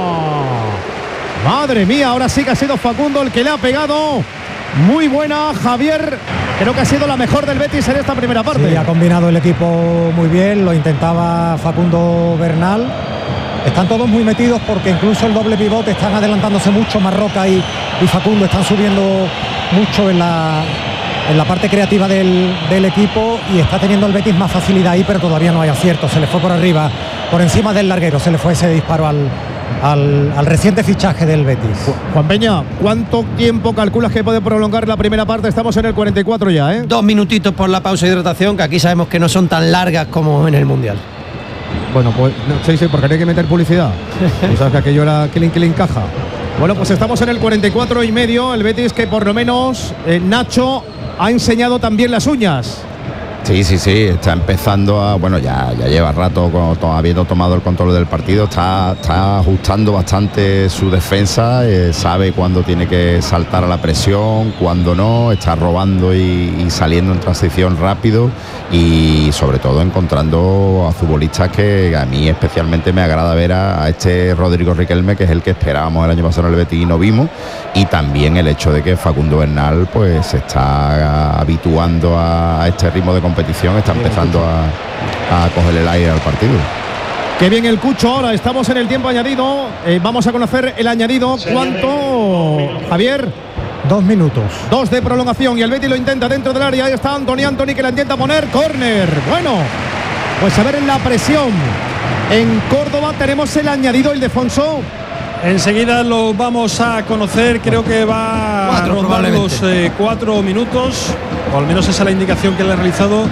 Madre mía, ahora sí que ha sido Facundo el que le ha pegado. Muy buena, Javier. Creo que ha sido la mejor del Betis en esta primera parte. Sí, ha combinado el equipo muy bien, lo intentaba Facundo Bernal. Están todos muy metidos, porque incluso el doble pivote están adelantándose mucho. Marroca y Facundo están subiendo mucho en la parte creativa del equipo, y está teniendo el Betis más facilidad ahí, pero todavía no hay acierto. Se le fue por arriba, por encima del larguero, se le fue ese disparo al reciente fichaje del Betis. Juan Peña, ¿cuánto tiempo calculas que puede prolongar la primera parte? Estamos en el 44 ya, 2 minutitos por la pausa de hidratación, que aquí sabemos que no son tan largas como en el Mundial. Bueno, pues sí, porque hay que meter publicidad. Tú sabes que aquello era que le encaja. Bueno, pues estamos en el 44,5. El Betis, que por lo menos Nacho ha enseñado también las uñas. Sí, está empezando a... Bueno, ya lleva rato habiendo tomado el control del partido, está ajustando bastante su defensa, sabe cuándo tiene que saltar a la presión, cuándo no, está robando y saliendo en transición rápido, y sobre todo encontrando a futbolistas que a mí especialmente me agrada ver, a este Rodrigo Riquelme, que es el que esperábamos el año pasado en el Betis y no vimos, y también el hecho de que Facundo Bernal pues se está habituando a este ritmo de competición, está empezando a coger el aire al partido. Qué bien el Cucho. Ahora estamos en el tiempo añadido, vamos a conocer el añadido. ¿Cuánto, Javier? 2 minutos. 2 de prolongación, y el Betis lo intenta dentro del área. Ahí está Anthony que la intenta poner, córner. Bueno, pues a ver, en la presión en Córdoba tenemos el añadido, Ildefonso. Enseguida lo vamos a conocer, creo que va a rondar los 4 minutos, o al menos esa es la indicación que le ha realizado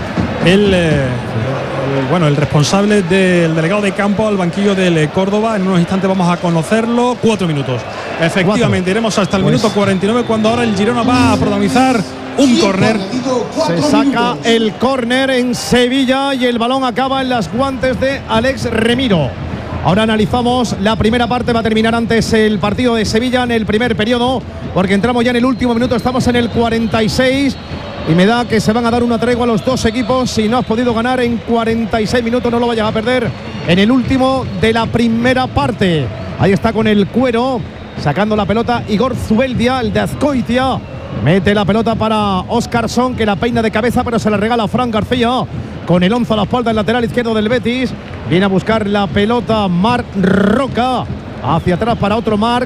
el responsable del delegado de campo al banquillo del Córdoba. En unos instantes vamos a conocerlo. 4 minutos. Efectivamente, iremos hasta el minuto 49, cuando ahora el Girona va a protagonizar un córner. Se saca el córner en Sevilla y el balón acaba en las guantes de Alex Remiro. Ahora analizamos la primera parte. Va a terminar antes el partido de Sevilla en el primer periodo, porque entramos ya en el último minuto. Estamos en el 46 y me da que se van a dar una tregua a los dos equipos. Si no has podido ganar en 46 minutos, no lo vayas a perder en el último de la primera parte. Ahí está con el cuero, sacando la pelota Igor Zubeldia, el de Azcoitia. Mete la pelota para Óscarson, que la peina de cabeza, pero se la regala a Fran García. con el 11 a la espalda, el lateral izquierdo del Betis. Viene a buscar la pelota Marc Roca. Hacia atrás para otro Marc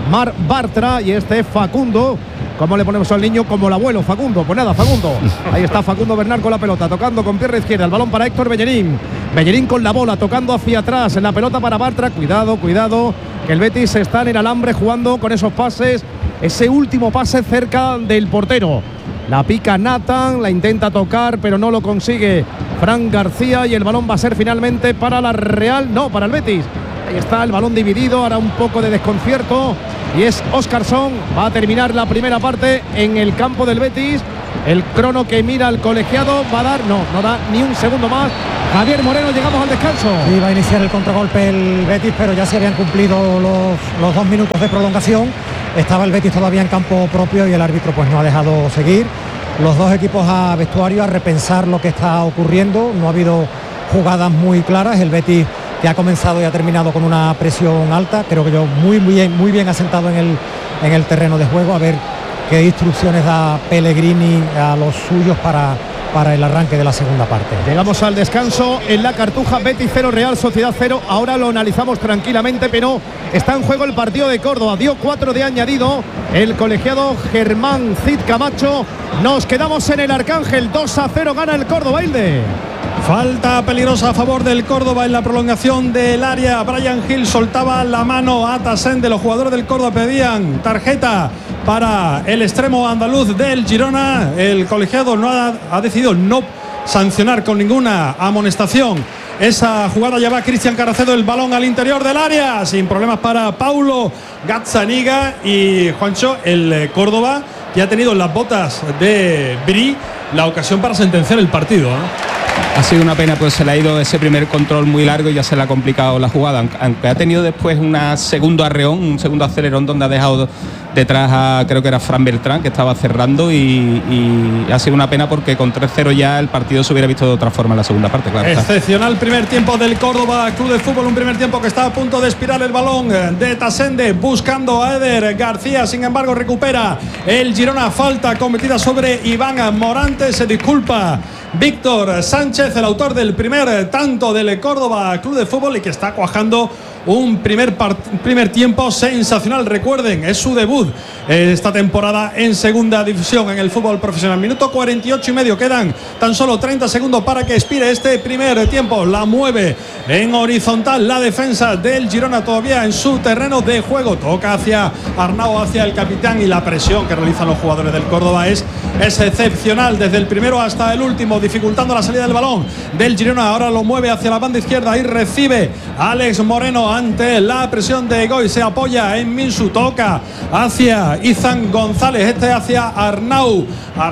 Bartra. Y este es Facundo. ¿Cómo le ponemos al niño? Como el abuelo, Facundo. Pues nada, Facundo. Ahí está Facundo Bernal con la pelota, tocando con pierna izquierda. El balón para Héctor Bellerín. Bellerín con la bola, tocando hacia atrás. En la pelota para Bartra. Cuidado, que el Betis está en el alambre jugando con esos pases. Ese último pase cerca del portero. La pica Nathan, la intenta tocar, pero no lo consigue Fran García. Y el balón va a ser finalmente para la Real. No, para el Betis. Ahí está el balón dividido. Ahora un poco de desconcierto. Y es Óscarson. Va a terminar la primera parte en el campo del Betis. El crono que mira al colegiado va a dar, no da ni un segundo más. Javier Moreno, llegamos al descanso. Sí, va a iniciar el contragolpe el Betis, pero ya se habían cumplido los 2 minutos de prolongación. Estaba el Betis todavía en campo propio y el árbitro pues no ha dejado seguir. Los dos equipos a vestuario a repensar lo que está ocurriendo. No ha habido jugadas muy claras. El Betis, que ha comenzado y ha terminado con una presión alta, creo que yo muy bien asentado en el terreno de juego, a ver qué instrucciones da Pellegrini a los suyos para el arranque de la segunda parte. Llegamos al descanso en la Cartuja. Betis 0, Real Sociedad 0. Ahora lo analizamos tranquilamente, pero está en juego el partido de Córdoba. Dio 4 de añadido el colegiado Germán Cid Camacho. Nos quedamos en el Arcángel. 2-0 gana el Córdoba, Hilde. Falta peligrosa a favor del Córdoba en la prolongación del área. Brian Hill soltaba la mano a Tassende. Los jugadores del Córdoba pedían tarjeta para el extremo andaluz del Girona. El colegiado ha decidido no sancionar con ninguna amonestación esa jugada. Ya va Cristian Carracedo, el balón al interior del área, sin problemas para Paulo Gazzaniga. Y Juancho, el Córdoba, que ha tenido en las botas de Bri la ocasión para sentenciar el partido, Ha sido una pena, pues se le ha ido ese primer control muy largo y ya se le ha complicado la jugada, aunque ha tenido después un segundo arreón, un segundo acelerón donde ha dejado detrás a, creo que era Fran Beltrán, que estaba cerrando, y ha sido una pena porque con 3-0 ya el partido se hubiera visto de otra forma en la segunda parte, claro. Excepcional primer tiempo del Córdoba Club de Fútbol, un primer tiempo que está a punto de expirar. El balón de Tassende buscando a Eder García, sin embargo recupera el Girona. Falta cometida sobre Iván Morante, se disculpa Víctor Sánchez, el autor del primer tanto del Córdoba Club de Fútbol, y que está cuajando un primer tiempo sensacional. Recuerden, es su debut esta temporada en segunda división en el fútbol profesional. Minuto 48 y medio, quedan tan solo 30 segundos para que expire este primer tiempo. La mueve en horizontal la defensa del Girona, todavía en su terreno de juego. Toca hacia Arnau, hacia el capitán, y la presión que realizan los jugadores del Córdoba es excepcional desde el primero hasta el último, dificultando la salida del balón del Girona. Ahora lo mueve hacia la banda izquierda y recibe Alex Moreno ante la presión de Goy. Se apoya en Minsu, toca hacia Izan González, hacia Arnau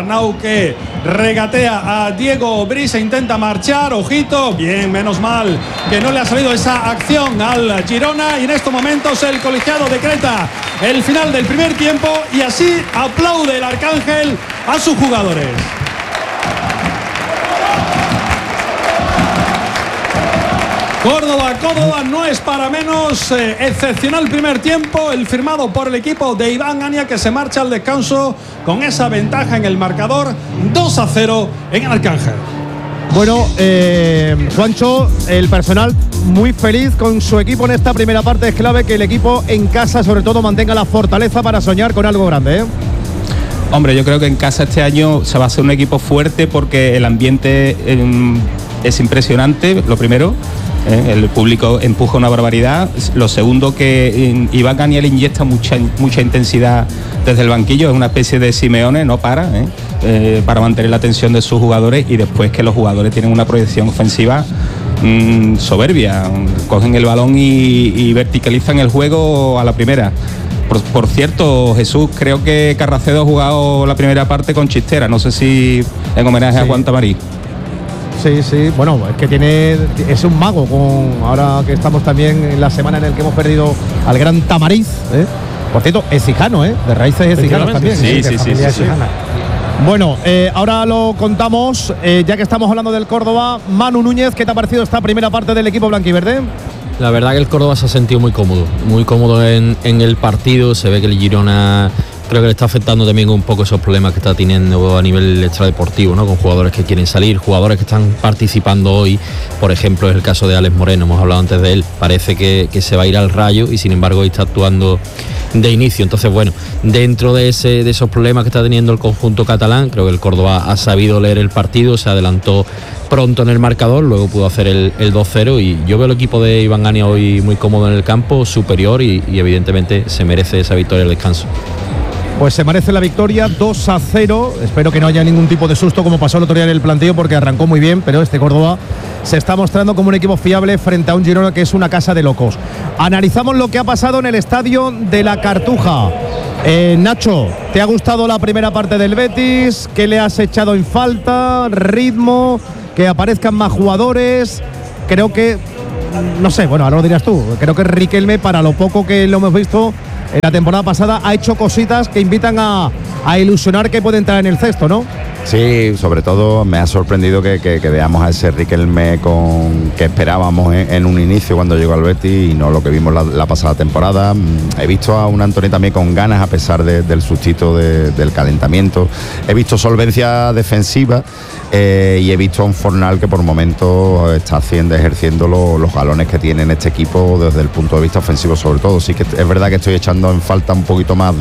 que regatea a Diego Brice, intenta marchar, ojito, bien, menos mal que no le ha salido esa acción al Girona. Y en estos momentos el colegiado decreta el final del primer tiempo y así aplaude el Arcángel a sus jugadores. Córdoba no es para menos. Excepcional primer tiempo, el firmado por el equipo de Iván Ania, que se marcha al descanso con esa ventaja en el marcador, 2-0 en el Arcángel. Bueno, Juancho, el personal muy feliz con su equipo en esta primera parte. Es clave que el equipo en casa sobre todo mantenga la fortaleza para soñar con algo grande, ¿eh? Hombre, yo creo que en casa este año se va a hacer un equipo fuerte porque el ambiente es impresionante, lo primero. El público empuja una barbaridad. Lo segundo, que Iván Daniel inyecta mucha intensidad desde el banquillo. Es una especie de Simeone, no para mantener la atención de sus jugadores, y después que los jugadores tienen una proyección ofensiva soberbia. Cogen el balón y verticalizan el juego a la primera. Por cierto, Jesús, creo que Carracedo ha jugado la primera parte con Chistera. No sé si en homenaje a Juan Tamarí. Sí, bueno, es que es un mago, ahora que estamos también en la semana en la que hemos perdido al gran Tamariz, ¿eh? Por cierto, exijano, de raíces exijanas también. Sí. Bueno, ahora lo contamos, ya que estamos hablando del Córdoba. Manu Núñez, ¿qué te ha parecido esta primera parte del equipo blanquiverde? La verdad que el Córdoba se ha sentido muy cómodo en el partido. Se ve que el Girona creo que le está afectando también un poco esos problemas que está teniendo a nivel extradeportivo, ¿no? Con jugadores que quieren salir, jugadores que están participando hoy. Por ejemplo, es el caso de Alex Moreno, hemos hablado antes de él. Parece que se va a ir al Rayo y sin embargo hoy está actuando de inicio. Entonces, bueno, dentro de esos problemas que está teniendo el conjunto catalán, creo que el Córdoba ha sabido leer el partido, se adelantó pronto en el marcador, luego pudo hacer el 2-0 y yo veo el equipo de Iván Ania hoy muy cómodo en el campo, superior y evidentemente se merece esa victoria al descanso. Pues se merece la victoria, 2-0. Espero que no haya ningún tipo de susto como pasó el otro día en el planteo, porque arrancó muy bien, pero este Córdoba se está mostrando como un equipo fiable frente a un Girona que es una casa de locos. Analizamos lo que ha pasado en el estadio de la Cartuja. Nacho, ¿te ha gustado la primera parte del Betis? ¿Qué le has echado en falta? ¿Ritmo? ¿Que aparezcan más jugadores? Creo que, no sé, bueno, ahora lo dirás tú. Creo que Riquelme, para lo poco que lo hemos visto en la temporada pasada, ha hecho cositas que invitan a ilusionar que puede entrar en el cesto, ¿no? Sí, sobre todo me ha sorprendido que veamos a ese Riquelme que esperábamos en un inicio cuando llegó al Betis y no lo que vimos la pasada temporada. He visto a un Antoni también con ganas a pesar del sustito del calentamiento. He visto solvencia defensiva y he visto a un Fornal que por momentos está ejerciendo los galones que tiene en este equipo desde el punto de vista ofensivo sobre todo. Sí que es verdad que estoy echando en falta un poquito más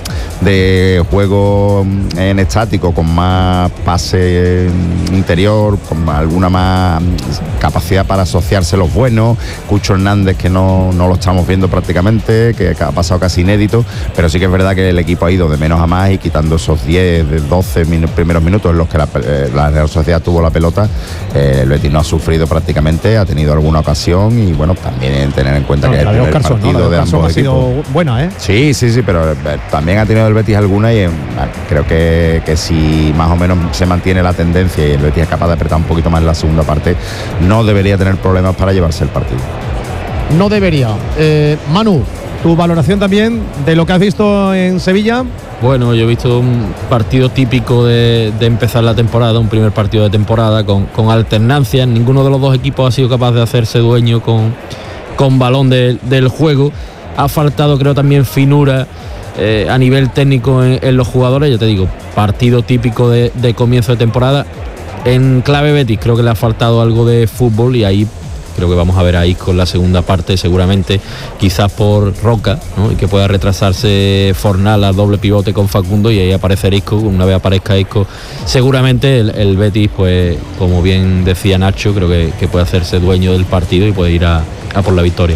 de juego en estático, con más pase interior, con alguna más capacidad para asociarse los buenos. Cucho Hernández, que no lo estamos viendo prácticamente, que ha pasado casi inédito, pero sí que es verdad que el equipo ha ido de menos a más y quitando esos 10, 12 primeros minutos en los que la Real Sociedad tuvo la pelota, el Betis no ha sufrido prácticamente, ha tenido alguna ocasión y bueno, también tener en cuenta que el primer partido de ambos ha sido buena, ¿eh? Sí, pero también ha tenido el Betis alguna y creo que si más o menos se mantiene la tendencia y el Betis es capaz de apretar un poquito más en la segunda parte, no debería tener problemas para llevarse el partido. No debería. Manu, tu valoración también de lo que has visto en Sevilla. Bueno, yo he visto un partido típico de empezar la temporada, un primer partido de temporada con alternancias. Ninguno de los dos equipos ha sido capaz de hacerse dueño con balón del juego. Ha faltado, creo, también finura a nivel técnico en los jugadores. Ya te digo, partido típico de comienzo de temporada. En clave Betis creo que le ha faltado algo de fútbol y ahí creo que vamos a ver a Isco en la segunda parte seguramente, quizás por Roca, ¿no? Y que pueda retrasarse Fornal a doble pivote con Facundo y ahí aparecer Isco. Una vez aparezca Isco seguramente el Betis, pues como bien decía Nacho, creo que puede hacerse dueño del partido y puede ir a por la victoria.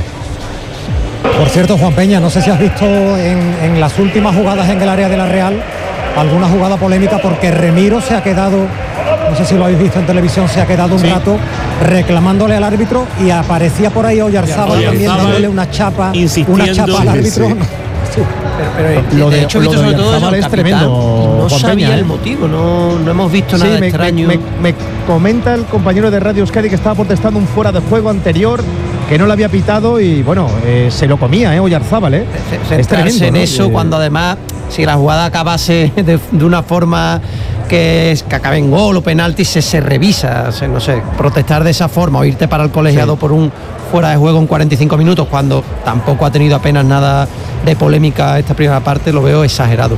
Por cierto, Juan Peña, no sé si has visto en las últimas jugadas en el área de la Real alguna jugada polémica, porque Remiro se ha quedado, no sé si lo habéis visto en televisión, se ha quedado un rato reclamándole al árbitro y aparecía por ahí Oyarzábal también dándole una chapa al árbitro. Sí. Pero lo de hecho, visto sobre todo es tremendo. No sabía el motivo, no hemos visto nada extraño. Me comenta el compañero de Radio Euskadi que estaba protestando un fuera de juego anterior que no le había pitado y bueno, se lo comía, Oyarzábal, Es tremendo, en eso, cuando además, si la jugada acabase de una forma que acabe en gol o penalti, se revisa, no sé, protestar de esa forma o irte para el colegiado por un fuera de juego en 45 minutos cuando tampoco ha tenido apenas nada de polémica esta primera parte, lo veo exagerado.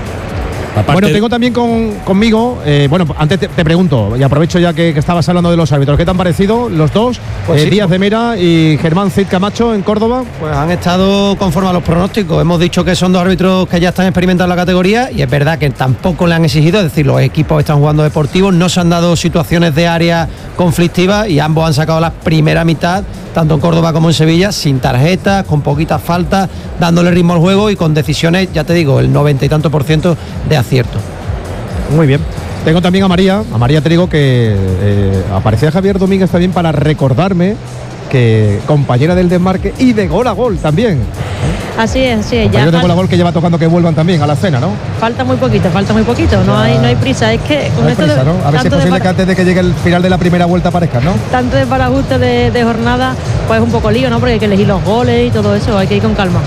Bueno, tengo también conmigo, bueno, antes te pregunto, y aprovecho ya que estabas hablando de los árbitros, ¿qué te han parecido los dos? Pues Díaz de Mera y Germán Cid Camacho en Córdoba. Pues han estado conforme a los pronósticos. Hemos dicho que son dos árbitros que ya están experimentando la categoría y es verdad que tampoco le han exigido, es decir, los equipos están jugando deportivos, no se han dado situaciones de área conflictivas y ambos han sacado la primera mitad, tanto en Córdoba como en Sevilla, sin tarjetas, con poquitas faltas, dándole ritmo al juego y con decisiones, ya te digo, el 90 y tanto % de acierto. Muy bien. Tengo también a María te digo que aparecía Javier Domínguez también para recordarme que compañera del desmarque y de gol a gol también. Así es. Ya de gol a gol que lleva tocando que vuelvan también a la escena, ¿no? Falta muy poquito, no hay prisa. Es que con esto prisa, ¿no? A ver si es posible que antes de que llegue el final de la primera vuelta aparezcan, ¿no? Tanto de parajuste de jornada, pues es un poco lío, ¿no? Porque hay que elegir los goles y todo eso, hay que ir con calma.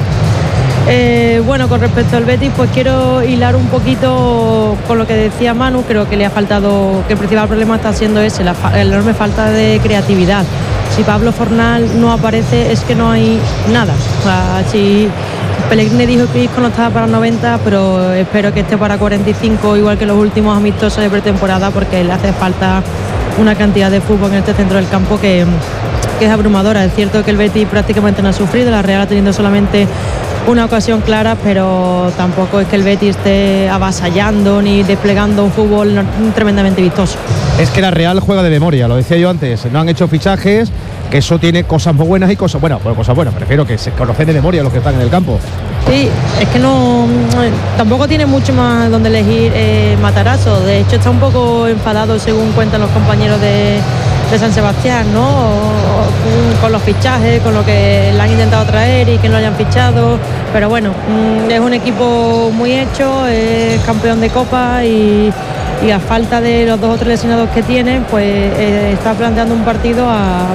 Bueno, con respecto al Betis, pues quiero hilar un poquito con lo que decía Manu. Creo que le ha faltado, que el principal problema está siendo ese, la enorme falta de creatividad. si Pablo Fornal no aparece es que no hay nada. O sea, si Pellegrini dijo que Isco no estaba para 90, pero espero que esté para 45, igual que los últimos amistosos de pretemporada, porque le hace falta una cantidad de fútbol en este centro del campo que es abrumadora. Es cierto que el Betis prácticamente no ha sufrido, la Real ha tenido solamente una ocasión clara, pero tampoco es que el Betis esté avasallando ni desplegando un fútbol tremendamente vistoso. Es que la Real juega de memoria, lo decía yo antes, no han hecho fichajes, que eso tiene cosas muy buenas y cosas buenas. Bueno, cosas buenas, prefiero que se conocen de memoria los que están en el campo. Sí, es que no, tampoco tiene mucho más donde elegir Matarazzo. De hecho está un poco enfadado, según cuentan los compañeros de San Sebastián, ¿no? Con los fichajes, con lo que le han intentado traer y que no lo hayan fichado, pero bueno, es un equipo muy hecho, es campeón de Copa y a falta de los 2 o 3 lesionados que tiene, pues está planteando un partido a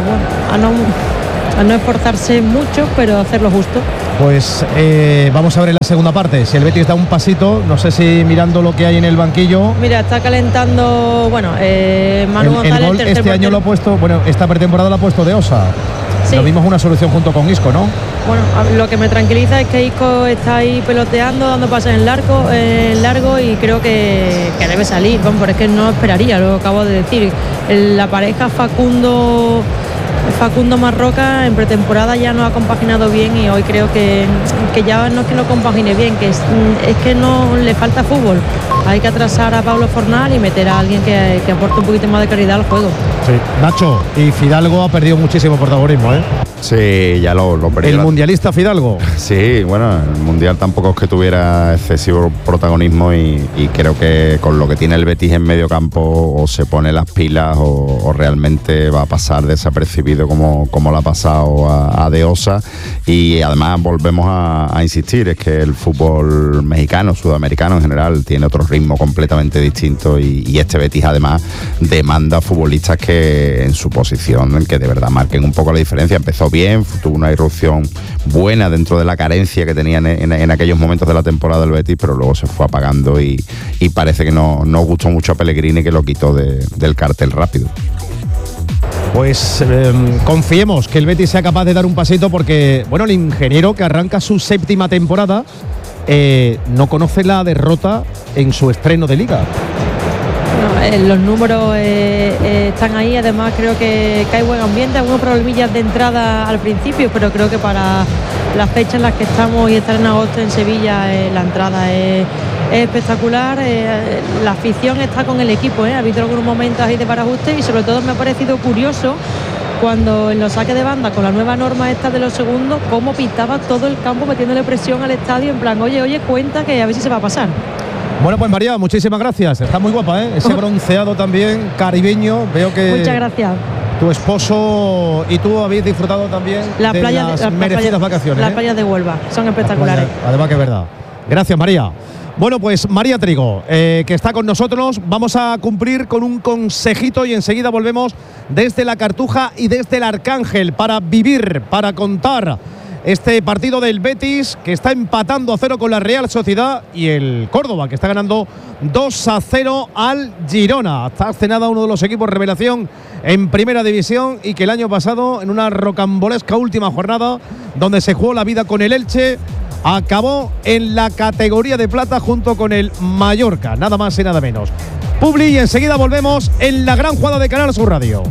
no esforzarse mucho, pero hacerlo justo. Pues vamos a ver en la segunda parte, si el Betis da un pasito, no sé si mirando lo que hay en el banquillo. Mira, está calentando, Manu González. El gol este año lo ha puesto, esta pretemporada lo ha puesto de Osa. Sí. Lo mismo es una solución junto con Isco, ¿no? Bueno, lo que me tranquiliza es que Isco está ahí peloteando, dando pases en largo y creo que debe salir. Bueno, pero es que no esperaría, lo acabo de decir. La pareja Facundo Marroca en pretemporada ya no ha compaginado bien y hoy creo que ya no es que no compagine bien, que es que no le falta fútbol. Hay que atrasar a Pablo Fornal y meter a alguien que aporte un poquito más de calidad al juego. Sí, Nacho, y Fidalgo ha perdido muchísimo protagonismo, ¿eh? Sí, ya lo perdió. ¿El mundialista Fidalgo? Sí, bueno, el mundial tampoco es que tuviera excesivo protagonismo y creo que con lo que tiene el Betis en medio campo o se pone las pilas o realmente va a pasar desapercibido como lo ha pasado a De Osa. Y además volvemos a insistir, es que el fútbol mexicano, sudamericano en general, tiene otro ritmo completamente distinto y este Betis además demanda futbolistas que en su posición, que de verdad marquen un poco la diferencia. Empezó bien, tuvo una irrupción buena dentro de la carencia que tenían en aquellos momentos de la temporada del Betis, pero luego se fue apagando y parece que no gustó mucho a Pellegrini, que lo quitó del cartel rápido. Pues confiemos que el Betis sea capaz de dar un pasito, porque bueno, el ingeniero, que arranca su 7ª temporada, no conoce la derrota en su estreno de Liga. Los números están ahí, además creo que hay buen ambiente, algunos problemillas de entrada al principio, pero creo que para las fechas en las que estamos y estar en agosto en Sevilla, la entrada es espectacular. La afición está con el equipo, ha habido algunos momentos ahí de parajuste y sobre todo me ha parecido curioso cuando en los saques de banda, con la nueva norma esta de los segundos, cómo pitaba todo el campo metiéndole presión al estadio, en plan, oye, cuenta que a ver si se va a pasar. Bueno, pues María, muchísimas gracias. Está muy guapa, ¿eh? Ese bronceado también, caribeño. Veo que muchas gracias. Tu esposo y tú habéis disfrutado también de las merecidas vacaciones. Las playas de Huelva son espectaculares. Además que es verdad. Gracias, María. Bueno, pues María Trigo, que está con nosotros, vamos a cumplir con un consejito y enseguida volvemos desde la Cartuja y desde el Arcángel para vivir, para contar este partido del Betis, que está empatando a 0 con la Real Sociedad, y el Córdoba, que está ganando 2-0 al Girona. Está cenada uno de los equipos revelación en Primera División y que el año pasado, en una rocambolesca última jornada donde se jugó la vida con el Elche, acabó en la categoría de plata junto con el Mallorca, nada más y nada menos. Publi, y enseguida volvemos en la gran jugada de Canal Sur Radio.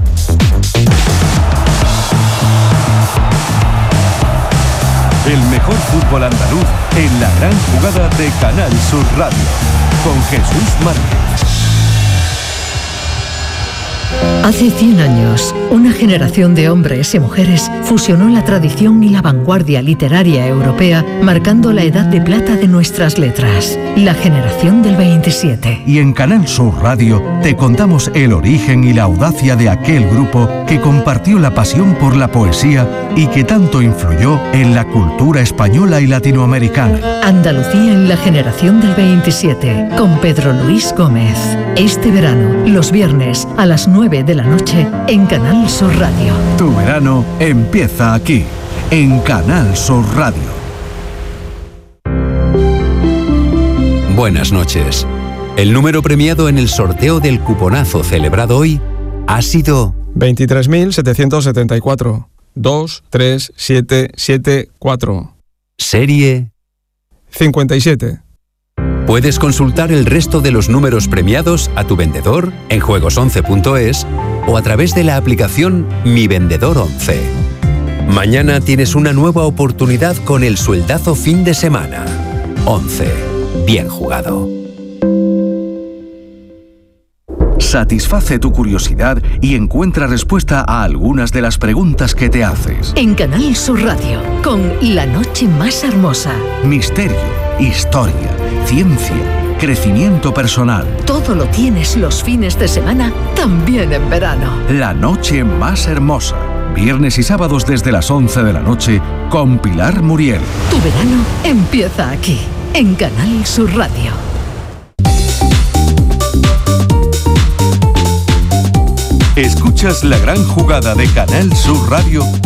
El mejor fútbol andaluz en la gran jugada de Canal Sur Radio, con Jesús Márquez. Hace 100 años, una generación de hombres y mujeres fusionó la tradición y la vanguardia literaria europea, marcando la edad de plata de nuestras letras, la generación del 27. Y en Canal Sur Radio te contamos el origen y la audacia de aquel grupo que compartió la pasión por la poesía y que tanto influyó en la cultura española y latinoamericana. Andalucía en la generación del 27, con Pedro Luis Gómez. Este verano, los viernes a las 9 de la noche en Canal Sur Radio. Tu verano empieza aquí, en Canal Sur Radio. Buenas noches. El número premiado en el sorteo del cuponazo celebrado hoy ha sido 23.774. 23774. Serie 57. Puedes consultar el resto de los números premiados a tu vendedor en juegos11.es o a través de la aplicación Mi Vendedor 11. Mañana tienes una nueva oportunidad con el sueldazo fin de semana. 11. Bien jugado. Satisface tu curiosidad y encuentra respuesta a algunas de las preguntas que te haces. En Canal Sur Radio, con La Noche Más Hermosa. Misterio, historia, ciencia, crecimiento personal. Todo lo tienes los fines de semana, también en verano. La Noche Más Hermosa. Viernes y sábados desde las 11 de la noche con Pilar Muriel. Tu verano empieza aquí, en Canal Sur Radio. Escuchas La Gran Jugada de Canal Sur Radio